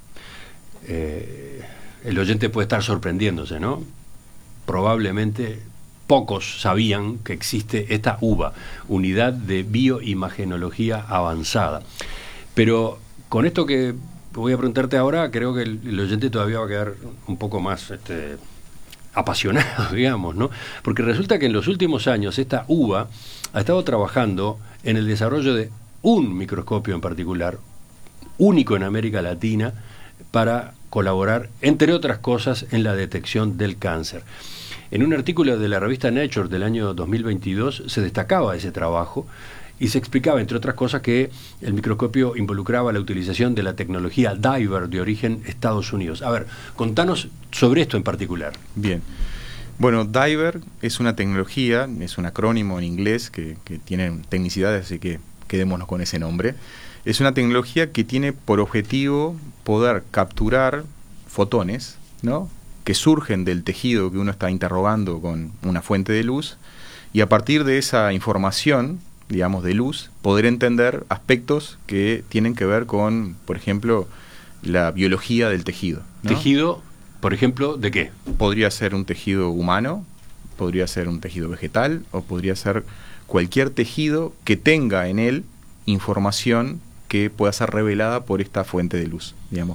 eh, el oyente puede estar sorprendiéndose, ¿no? Probablemente pocos sabían que existe esta U B A, Unidad de Bioimagenología Avanzada. Pero con esto que voy a preguntarte ahora, creo que el, el oyente todavía va a quedar un poco más este, apasionado, digamos, ¿no? Porque resulta que en los últimos años esta U B A ha estado trabajando en el desarrollo de un microscopio en particular, único en América Latina, para colaborar, entre otras cosas, en la detección del cáncer. En un artículo de la revista Nature del año dos mil veintidós se destacaba ese trabajo y se explicaba, entre otras cosas, que el microscopio involucraba la utilización de la tecnología Diver de origen Estados Unidos. A ver, contanos sobre esto en particular. Bien. Bueno, Diver es una tecnología, es un acrónimo en inglés que, que tiene tecnicidades, así que quedémonos con ese nombre. Es una tecnología que tiene por objetivo poder capturar fotones, ¿no?, que surgen del tejido que uno está interrogando con una fuente de luz, y a partir de esa información, digamos, de luz, poder entender aspectos que tienen que ver con, por ejemplo, la biología del tejido, ¿no? ¿Tejido, por ejemplo, de qué? Podría ser un tejido humano, podría ser un tejido vegetal, o podría ser cualquier tejido que tenga en él información que pueda ser revelada por esta fuente de luz, digamos.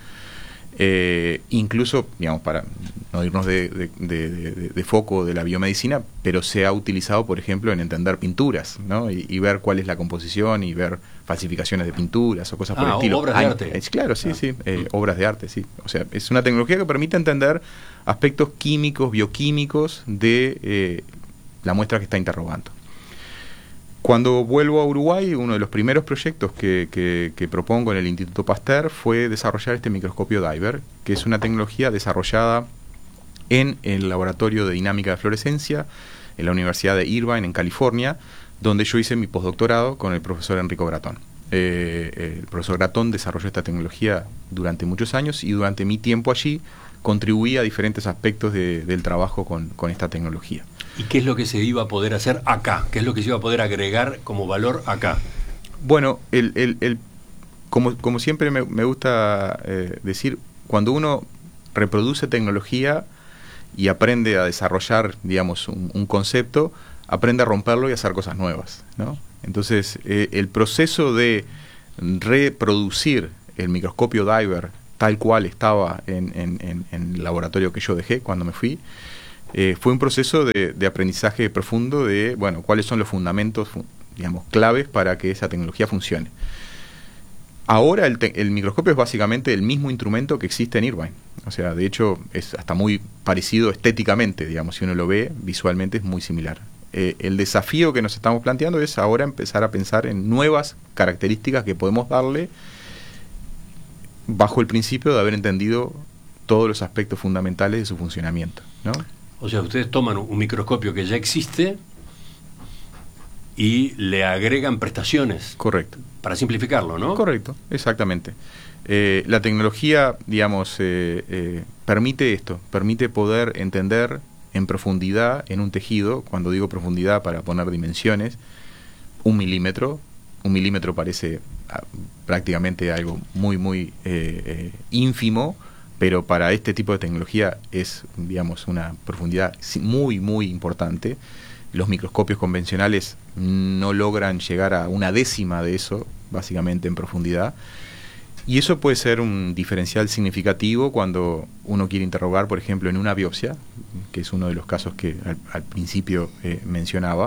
Eh, incluso, digamos, para no irnos de, de, de, de, de foco de la biomedicina, pero se ha utilizado, por ejemplo, en entender pinturas, ¿no? Y, y ver cuál es la composición y ver falsificaciones de pinturas o cosas por ah, el estilo. Obras de arte. Es, claro, sí, ah. sí, eh, mm. obras de arte, sí. O sea, es una tecnología que permite entender aspectos químicos, bioquímicos de eh, la muestra que está interrogando. Cuando vuelvo a Uruguay, uno de los primeros proyectos que, que, que propongo en el Instituto Pasteur fue desarrollar este microscopio Diver, que es una tecnología desarrollada en el Laboratorio de Dinámica de Fluorescencia en la Universidad de Irvine, en California, donde yo hice mi postdoctorado con el profesor Enrico Gratón. Eh, el profesor Gratón desarrolló esta tecnología durante muchos años, y durante mi tiempo allí contribuí a diferentes aspectos de, del trabajo con, con esta tecnología. ¿Y qué es lo que se iba a poder hacer acá? ¿Qué es lo que se iba a poder agregar como valor acá? Bueno, el, el, el, como, como siempre me, me gusta eh, decir, cuando uno reproduce tecnología y aprende a desarrollar, digamos, un, un concepto, aprende a romperlo y a hacer cosas nuevas, ¿no? Entonces, eh, el proceso de reproducir el microscopio Diver tal cual estaba en, en, en, en el laboratorio que yo dejé cuando me fui, eh, fue un proceso de, de aprendizaje profundo de, bueno, cuáles son los fundamentos, digamos, claves para que esa tecnología funcione. Ahora el, te el microscopio es básicamente el mismo instrumento que existe en Irvine. O sea, de hecho, es hasta muy parecido estéticamente, digamos, si uno lo ve, visualmente es muy similar. Eh, el desafío que nos estamos planteando es ahora empezar a pensar en nuevas características que podemos darle bajo el principio de haber entendido todos los aspectos fundamentales de su funcionamiento, ¿no? O sea, ustedes toman un microscopio que ya existe y le agregan prestaciones. Correcto. Para simplificarlo, ¿no? Correcto, exactamente. Eh, la tecnología, digamos, eh, eh, permite esto, permite poder entender en profundidad en un tejido, cuando digo profundidad para poner dimensiones, un milímetro. Un milímetro parece ah, prácticamente algo muy, muy eh, eh, ínfimo, pero para este tipo de tecnología es, digamos, una profundidad muy, muy importante. Los microscopios convencionales no logran llegar a una décima de eso, básicamente en profundidad. Y eso puede ser un diferencial significativo cuando uno quiere interrogar, por ejemplo, en una biopsia, que es uno de los casos que al, al principio eh, mencionaba.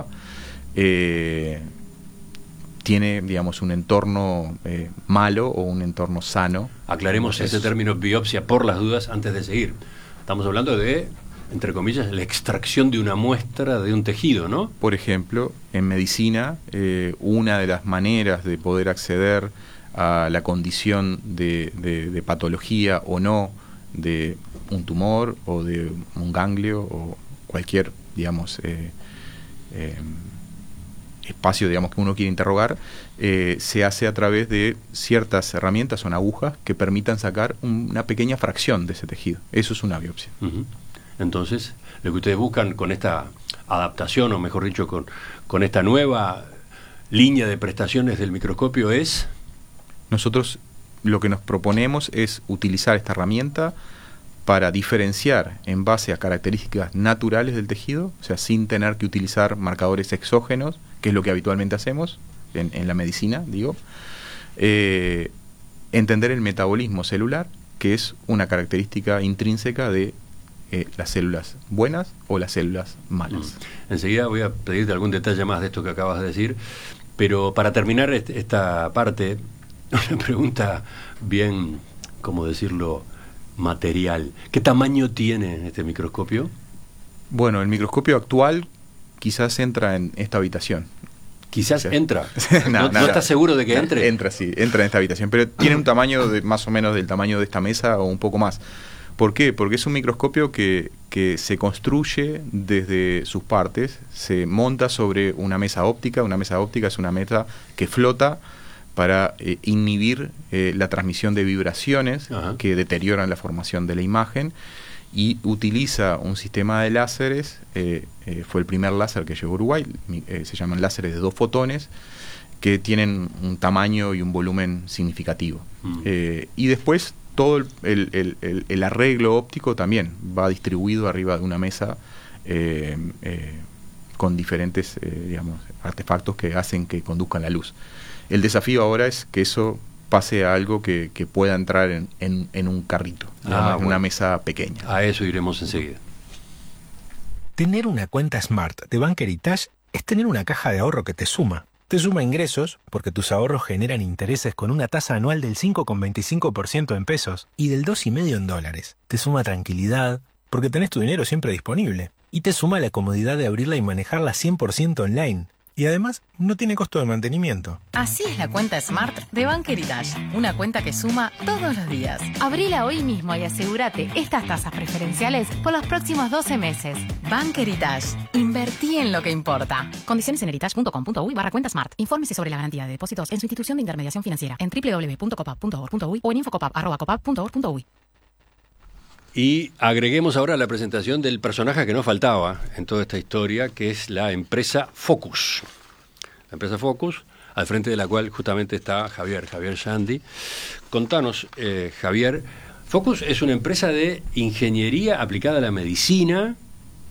Eh, tiene, digamos, un entorno eh, malo o un entorno sano. Aclaremos ese término biopsia por las dudas antes de seguir. Estamos hablando de, entre comillas, la extracción de una muestra de un tejido, ¿no? Por ejemplo, en medicina, eh, una de las maneras de poder acceder a la condición de, de, de patología o no de un tumor o de un ganglio o cualquier, digamos, eh, eh, espacio, digamos, que uno quiere interrogar, eh, se hace a través de ciertas herramientas, son agujas, que permitan sacar un, una pequeña fracción de ese tejido. Eso es una biopsia. Uh-huh. Entonces, lo que ustedes buscan con esta adaptación, o mejor dicho, con, con esta nueva línea de prestaciones del microscopio es... Nosotros lo que nos proponemos es utilizar esta herramienta para diferenciar en base a características naturales del tejido, o sea, sin tener que utilizar marcadores exógenos, que es lo que habitualmente hacemos en, en la medicina, digo, eh, entender el metabolismo celular, que es una característica intrínseca de eh, las células buenas o las células malas. Mm. Enseguida voy a pedirte algún detalle más de esto que acabas de decir, pero para terminar este, esta parte, una pregunta bien, ¿cómo decirlo?, material. ¿Qué tamaño tiene este microscopio? Bueno, el microscopio actual quizás entra en esta habitación. Quizás o sea, entra. no, ¿No, no, ¿No estás seguro de que entre? Entra, sí, entra en esta habitación, pero tiene un tamaño de más o menos del tamaño de esta mesa o un poco más. ¿Por qué? Porque es un microscopio que, que se construye desde sus partes, se monta sobre una mesa óptica. Una mesa óptica es una mesa que flota para eh, inhibir eh, la transmisión de vibraciones Ajá. que deterioran la formación de la imagen, y utiliza un sistema de láseres, eh, eh, fue el primer láser que llegó a Uruguay, eh, se llaman láseres de dos fotones, que tienen un tamaño y un volumen significativo. Mm. Eh, y después todo el, el, el, el arreglo óptico también va distribuido arriba de una mesa eh, eh, con diferentes eh, digamos, artefactos que hacen que conduzcan la luz. El desafío ahora es que eso pase a algo que, que pueda entrar en, en, en un carrito, ah, en bueno. una mesa pequeña. A eso iremos enseguida. Tener una cuenta Smart de Bank Heritage es tener una caja de ahorro que te suma. Te suma ingresos, porque tus ahorros generan intereses con una tasa anual del cinco coma veinticinco por ciento en pesos y del dos coma cinco por ciento en dólares. Te suma tranquilidad, porque tenés tu dinero siempre disponible. Y te suma la comodidad de abrirla y manejarla cien por ciento online. Y además, no tiene costo de mantenimiento. Así es la cuenta Smart de Bank Heritage. Una cuenta que suma todos los días. Abrila hoy mismo y asegúrate estas tasas preferenciales por los próximos doce meses. Bank Heritage. Invertí en lo que importa. Condiciones en heritage punto com punto uy barra cuenta Smart. Infórmese sobre la garantía de depósitos en su institución de intermediación financiera en doble u doble u doble u punto copap punto org punto uy o en infocopap arroba copap punto org punto uy. Y agreguemos ahora la presentación del personaje que nos faltaba en toda esta historia, que es la empresa Focus. La empresa Focus, al frente de la cual justamente está Javier, Javier Shandy. Contanos, eh, Javier, Focus es una empresa de ingeniería aplicada a la medicina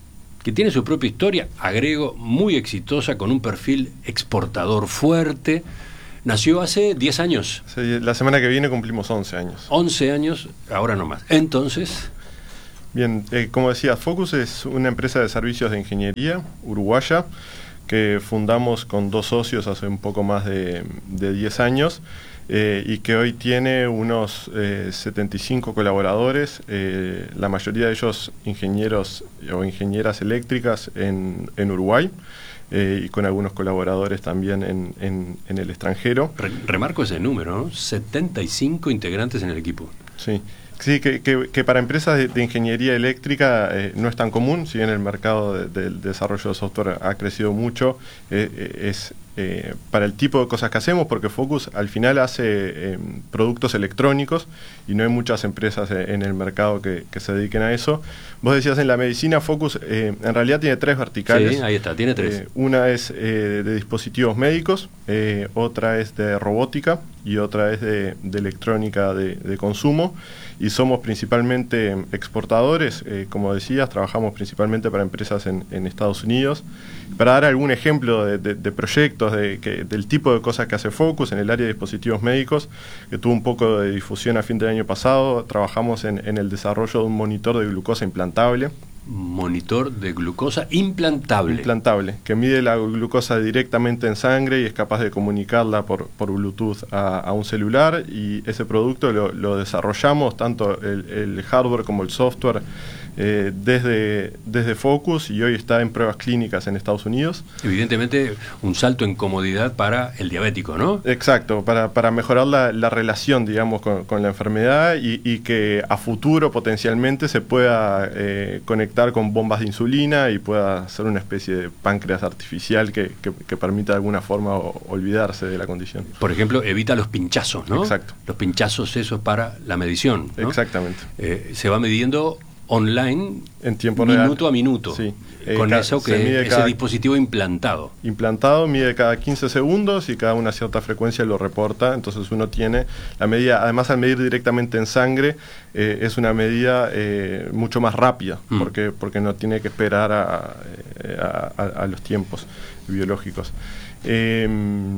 que tiene su propia historia, agrego, muy exitosa, con un perfil exportador fuerte. Nació hace diez años. Sí, la semana que viene cumplimos once años. once años, ahora no más. Entonces... Bien, eh, como decía, Focus es una empresa de servicios de ingeniería uruguaya que fundamos con dos socios hace un poco más de, de diez años eh, y que hoy tiene unos eh, setenta y cinco colaboradores, eh, la mayoría de ellos ingenieros o ingenieras eléctricas en, en Uruguay. Eh, y con algunos colaboradores también en, en, en el extranjero. Re, remarco ese número, ¿no? setenta y cinco integrantes en el equipo. Sí, sí que, que, que para empresas de, de ingeniería eléctrica eh, no es tan común, si bien el mercado de, de, del desarrollo de software ha crecido mucho, eh, es eh, para el tipo de cosas que hacemos, porque Focus al final hace eh, productos electrónicos y no hay muchas empresas en el mercado que, que se dediquen a eso. Vos decías en la medicina, Focus eh, en realidad tiene tres verticales. Sí, ahí está, tiene tres. Eh, una es eh, de dispositivos médicos, eh, otra es de robótica y otra es de, de electrónica de, de consumo. Y somos principalmente exportadores, eh, como decías, trabajamos principalmente para empresas en, en Estados Unidos. Para dar algún ejemplo de, de, de proyectos, de, que, del tipo de cosas que hace Focus en el área de dispositivos médicos, que tuvo un poco de difusión a fin del año pasado, trabajamos en, en el desarrollo de un monitor de glucosa implantable. Monitor de glucosa implantable. Implantable, que mide la glucosa directamente en sangre y es capaz de comunicarla por, por Bluetooth a, a un celular, y ese producto lo, lo desarrollamos, tanto el, el hardware como el software, eh, desde, desde Focus, y hoy está en pruebas clínicas en Estados Unidos. Evidentemente un salto en comodidad para el diabético, ¿no? Exacto, para, para mejorar la, la relación, digamos, con, con la enfermedad y, y que a futuro potencialmente se pueda eh, conectar con bombas de insulina y pueda ser una especie de páncreas artificial que, que, que permita de alguna forma o, olvidarse de la condición. Por ejemplo, evita los pinchazos, ¿no? Exacto. Los pinchazos, esos para la medición, ¿no? Exactamente. Eh, se va midiendo online en tiempo minuto real. Minuto a minuto. Sí. Eh, con cada, eso que ese cada, dispositivo implantado. Implantado mide cada quince segundos y cada una cierta frecuencia lo reporta. Entonces uno tiene la medida, además al medir directamente en sangre, eh, es una medida eh, mucho más rápida, mm. porque, porque no tiene que esperar a, a, a, a los tiempos biológicos. Eh,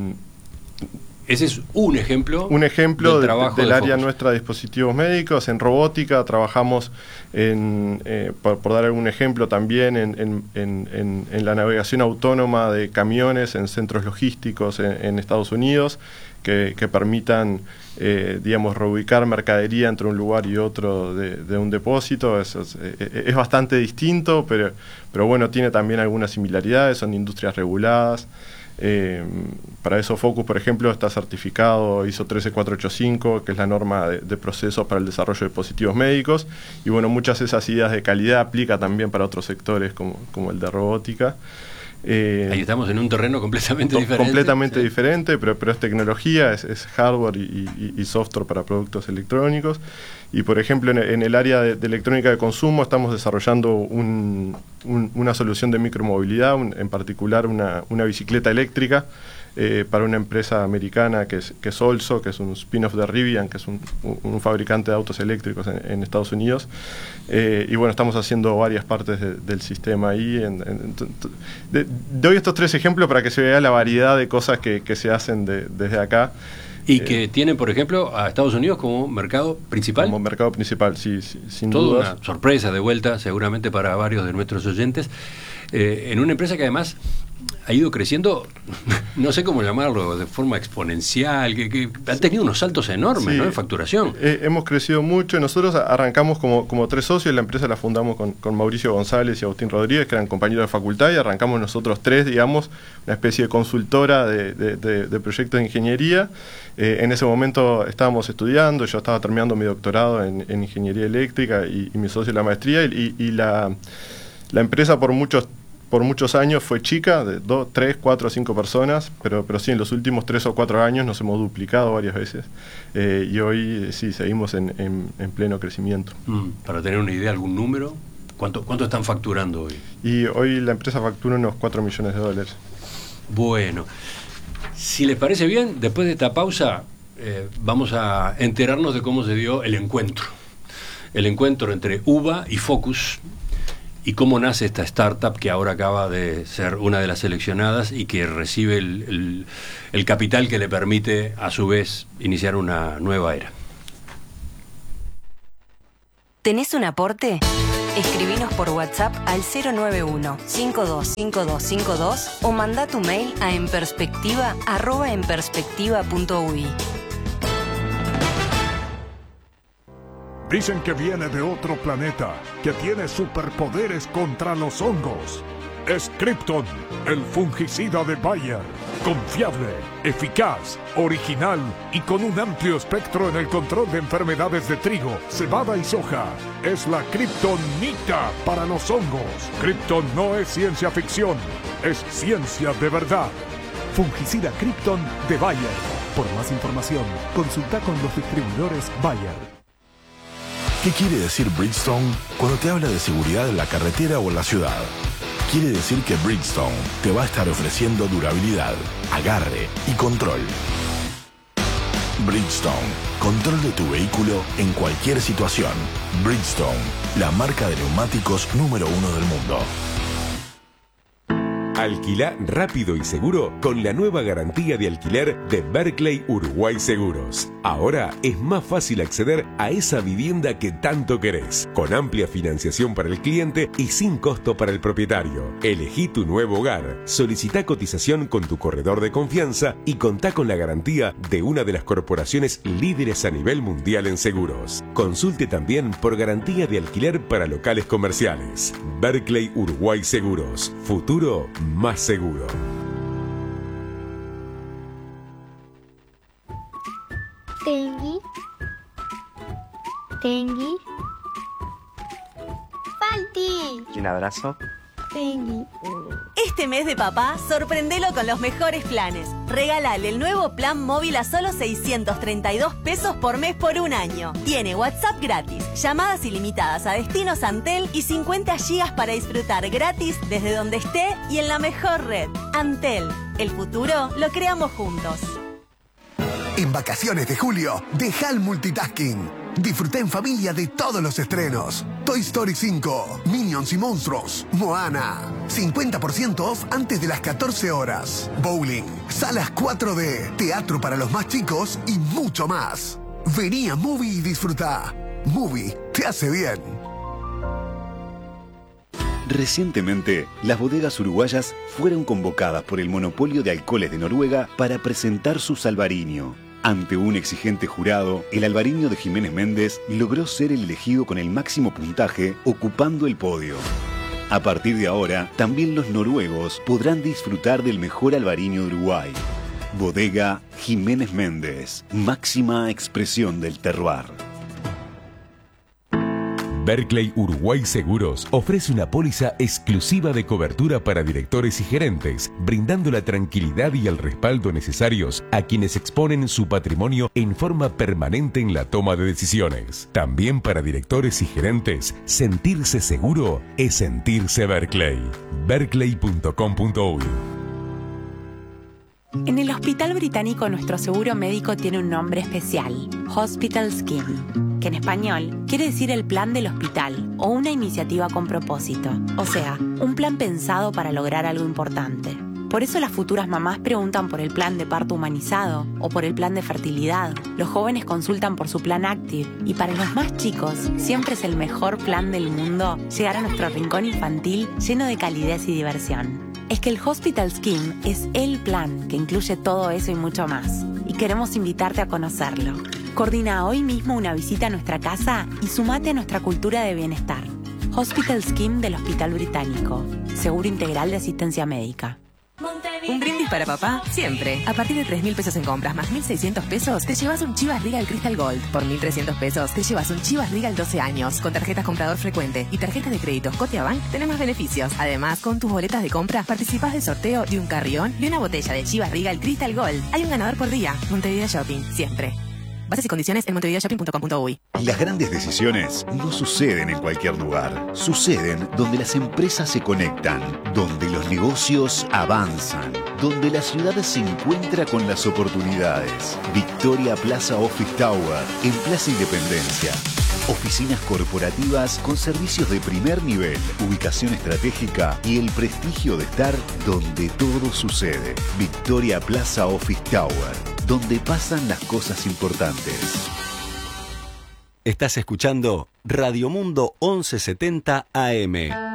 Ese es un ejemplo, un ejemplo del, de, trabajo del de área Focus. nuestra de dispositivos médicos. En robótica trabajamos, en, eh, por, por dar algún ejemplo, también en, en, en, en la navegación autónoma de camiones en centros logísticos en, en Estados Unidos, que, que permitan, eh, digamos, reubicar mercadería entre un lugar y otro de, de un depósito. Es, es, es bastante distinto, pero, pero bueno, tiene también algunas similaridades, son industrias reguladas. Eh, para eso Focus, por ejemplo, está certificado I S O trece cuatro ocho cinco, que es la norma de, de procesos para el desarrollo de dispositivos médicos, y bueno, muchas de esas ideas de calidad aplica también para otros sectores como, como el de robótica. Eh, Ahí estamos en un terreno completamente to- diferente. Completamente sí. diferente, pero, pero es tecnología, es, es hardware y, y, y software para productos electrónicos. Y por ejemplo, en, en el área de, de electrónica de consumo estamos desarrollando un, un, una solución de micromovilidad, un, en particular una, una bicicleta eléctrica eh, para una empresa americana que es, que es Olso, que es un spin-off de Rivian, que es un, un fabricante de autos eléctricos en, en Estados Unidos. Eh, y bueno, estamos haciendo varias partes de, del sistema ahí. En, en, de, doy estos tres ejemplos para que se vea la variedad de cosas que, que se hacen de, desde acá. Y que eh, tienen, por ejemplo, a Estados Unidos como mercado principal. Como mercado principal, sí, sí sin Toda dudas. una sorpresa de vuelta, seguramente para varios de nuestros oyentes. Eh, en una empresa que además ha ido creciendo, no sé cómo llamarlo, de forma exponencial, que, que han tenido unos saltos enormes, sí, ¿no?, en facturación. Eh, hemos crecido mucho. Nosotros arrancamos como, como tres socios. La empresa la fundamos con, con Mauricio González y Agustín Rodríguez, que eran compañeros de facultad, y arrancamos nosotros tres, digamos, una especie de consultora de, de, de, de proyectos de ingeniería. Eh, en ese momento estábamos estudiando, yo estaba terminando mi doctorado en, en ingeniería eléctrica y, y mi socio la maestría, y, y la, la empresa por muchos por muchos años fue chica, de dos, tres, cuatro, cinco personas, pero, pero sí, en los últimos tres o cuatro años nos hemos duplicado varias veces, eh, y hoy eh, sí, seguimos en, en, en pleno crecimiento. Mm, para tener una idea, algún número, ¿cuánto, cuánto están facturando hoy? Y hoy la empresa factura unos cuatro millones de dólares. Bueno, si les parece bien, después de esta pausa eh, vamos a enterarnos de cómo se dio el encuentro. El encuentro entre U B A y Focus, y cómo nace esta startup que ahora acaba de ser una de las seleccionadas y que recibe el, el, el capital que le permite a su vez iniciar una nueva era. ¿Tenés un aporte? Escribinos por WhatsApp al cero nueve uno, cinco dos cinco dos cinco dos o manda tu mail a enperspectiva arroba enperspectiva punto u i. Dicen que viene de otro planeta, que tiene superpoderes contra los hongos. Es Krypton, el fungicida de Bayer. Confiable, eficaz, original y con un amplio espectro en el control de enfermedades de trigo, cebada y soja. Es la Kryptonita para los hongos. Krypton no es ciencia ficción, es ciencia de verdad. Fungicida Krypton de Bayer. Por más información, consulta con los distribuidores Bayer. ¿Qué quiere decir Bridgestone cuando te habla de seguridad en la carretera o en la ciudad? Quiere decir que Bridgestone te va a estar ofreciendo durabilidad, agarre y control. Bridgestone, control de tu vehículo en cualquier situación. Bridgestone, la marca de neumáticos número uno del mundo. Alquilá rápido y seguro con la nueva garantía de alquiler de Berkeley Uruguay Seguros. Ahora es más fácil acceder a esa vivienda que tanto querés, con amplia financiación para el cliente y sin costo para el propietario. Elegí tu nuevo hogar, solicitá cotización con tu corredor de confianza y contá con la garantía de una de las corporaciones líderes a nivel mundial en seguros. Consulte también por garantía de alquiler para locales comerciales. Berkeley Uruguay Seguros. Futuro más seguro. Tengui. Tengui. Falti. Y un abrazo. Tengui. Este mes de papá, sorprendelo con los mejores planes. Regálale el nuevo plan móvil a solo seiscientos treinta y dos pesos por mes por un año. Tiene WhatsApp gratis, llamadas ilimitadas a destinos Antel y cincuenta gigas para disfrutar gratis desde donde esté y en la mejor red. Antel, el futuro lo creamos juntos. En vacaciones de julio, deja el multitasking. Disfruta en familia de todos los estrenos. Toy Story cinco, Minions y Monstruos, Moana. cincuenta por ciento off antes de las catorce horas. Bowling, salas cuatro D, teatro para los más chicos y mucho más. Vení a Movie y disfruta. Movie te hace bien. Recientemente, las bodegas uruguayas fueron convocadas por el Monopolio de Alcoholes de Noruega para presentar su Salvarinho. Ante un exigente jurado, el albariño de Jiménez Méndez logró ser el elegido con el máximo puntaje, ocupando el podio. A partir de ahora, también los noruegos podrán disfrutar del mejor albariño de Uruguay. Bodega Jiménez Méndez, máxima expresión del terroir. Berkeley Uruguay Seguros ofrece una póliza exclusiva de cobertura para directores y gerentes, brindando la tranquilidad y el respaldo necesarios a quienes exponen su patrimonio en forma permanente en la toma de decisiones. También para directores y gerentes, sentirse seguro es sentirse Berkeley. berkeley punto com punto u i. En el Hospital Británico nuestro seguro médico tiene un nombre especial, Hospital Scheme, que en español quiere decir el plan del hospital o una iniciativa con propósito, o sea, un plan pensado para lograr algo importante. Por eso las futuras mamás preguntan por el plan de parto humanizado o por el plan de fertilidad. Los jóvenes consultan por su plan Active y para los más chicos siempre es el mejor plan del mundo llegar a nuestro rincón infantil lleno de calidez y diversión. Es que el Hospital Scheme es el plan que incluye todo eso y mucho más. Y queremos invitarte a conocerlo. Coordina hoy mismo una visita a nuestra casa y sumate a nuestra cultura de bienestar. Hospital Scheme del Hospital Británico. Seguro integral de asistencia médica. Un brindis para papá, siempre. A partir de tres mil pesos en compras más mil seiscientos pesos, te llevas un Chivas Regal Crystal Gold. Por mil trescientos pesos, te llevas un Chivas Regal doce años. Con tarjetas comprador frecuente y tarjetas de crédito Scotiabank, tenés más beneficios. Además, con tus boletas de compra, participás del sorteo de un carrión y una botella de Chivas Regal Crystal Gold. Hay un ganador por día. Montevideo Shopping, siempre. Bases y condiciones en montevideo shopping punto com punto u i. Las grandes decisiones no suceden en cualquier lugar. Suceden donde las empresas se conectan, donde los negocios avanzan, donde la ciudad se encuentra con las oportunidades. Victoria Plaza Office Tower, en Plaza Independencia. Oficinas corporativas con servicios de primer nivel, ubicación estratégica y el prestigio de estar donde todo sucede. Victoria Plaza Office Tower, donde pasan las cosas importantes. Estás escuchando Radio Mundo once setenta A M.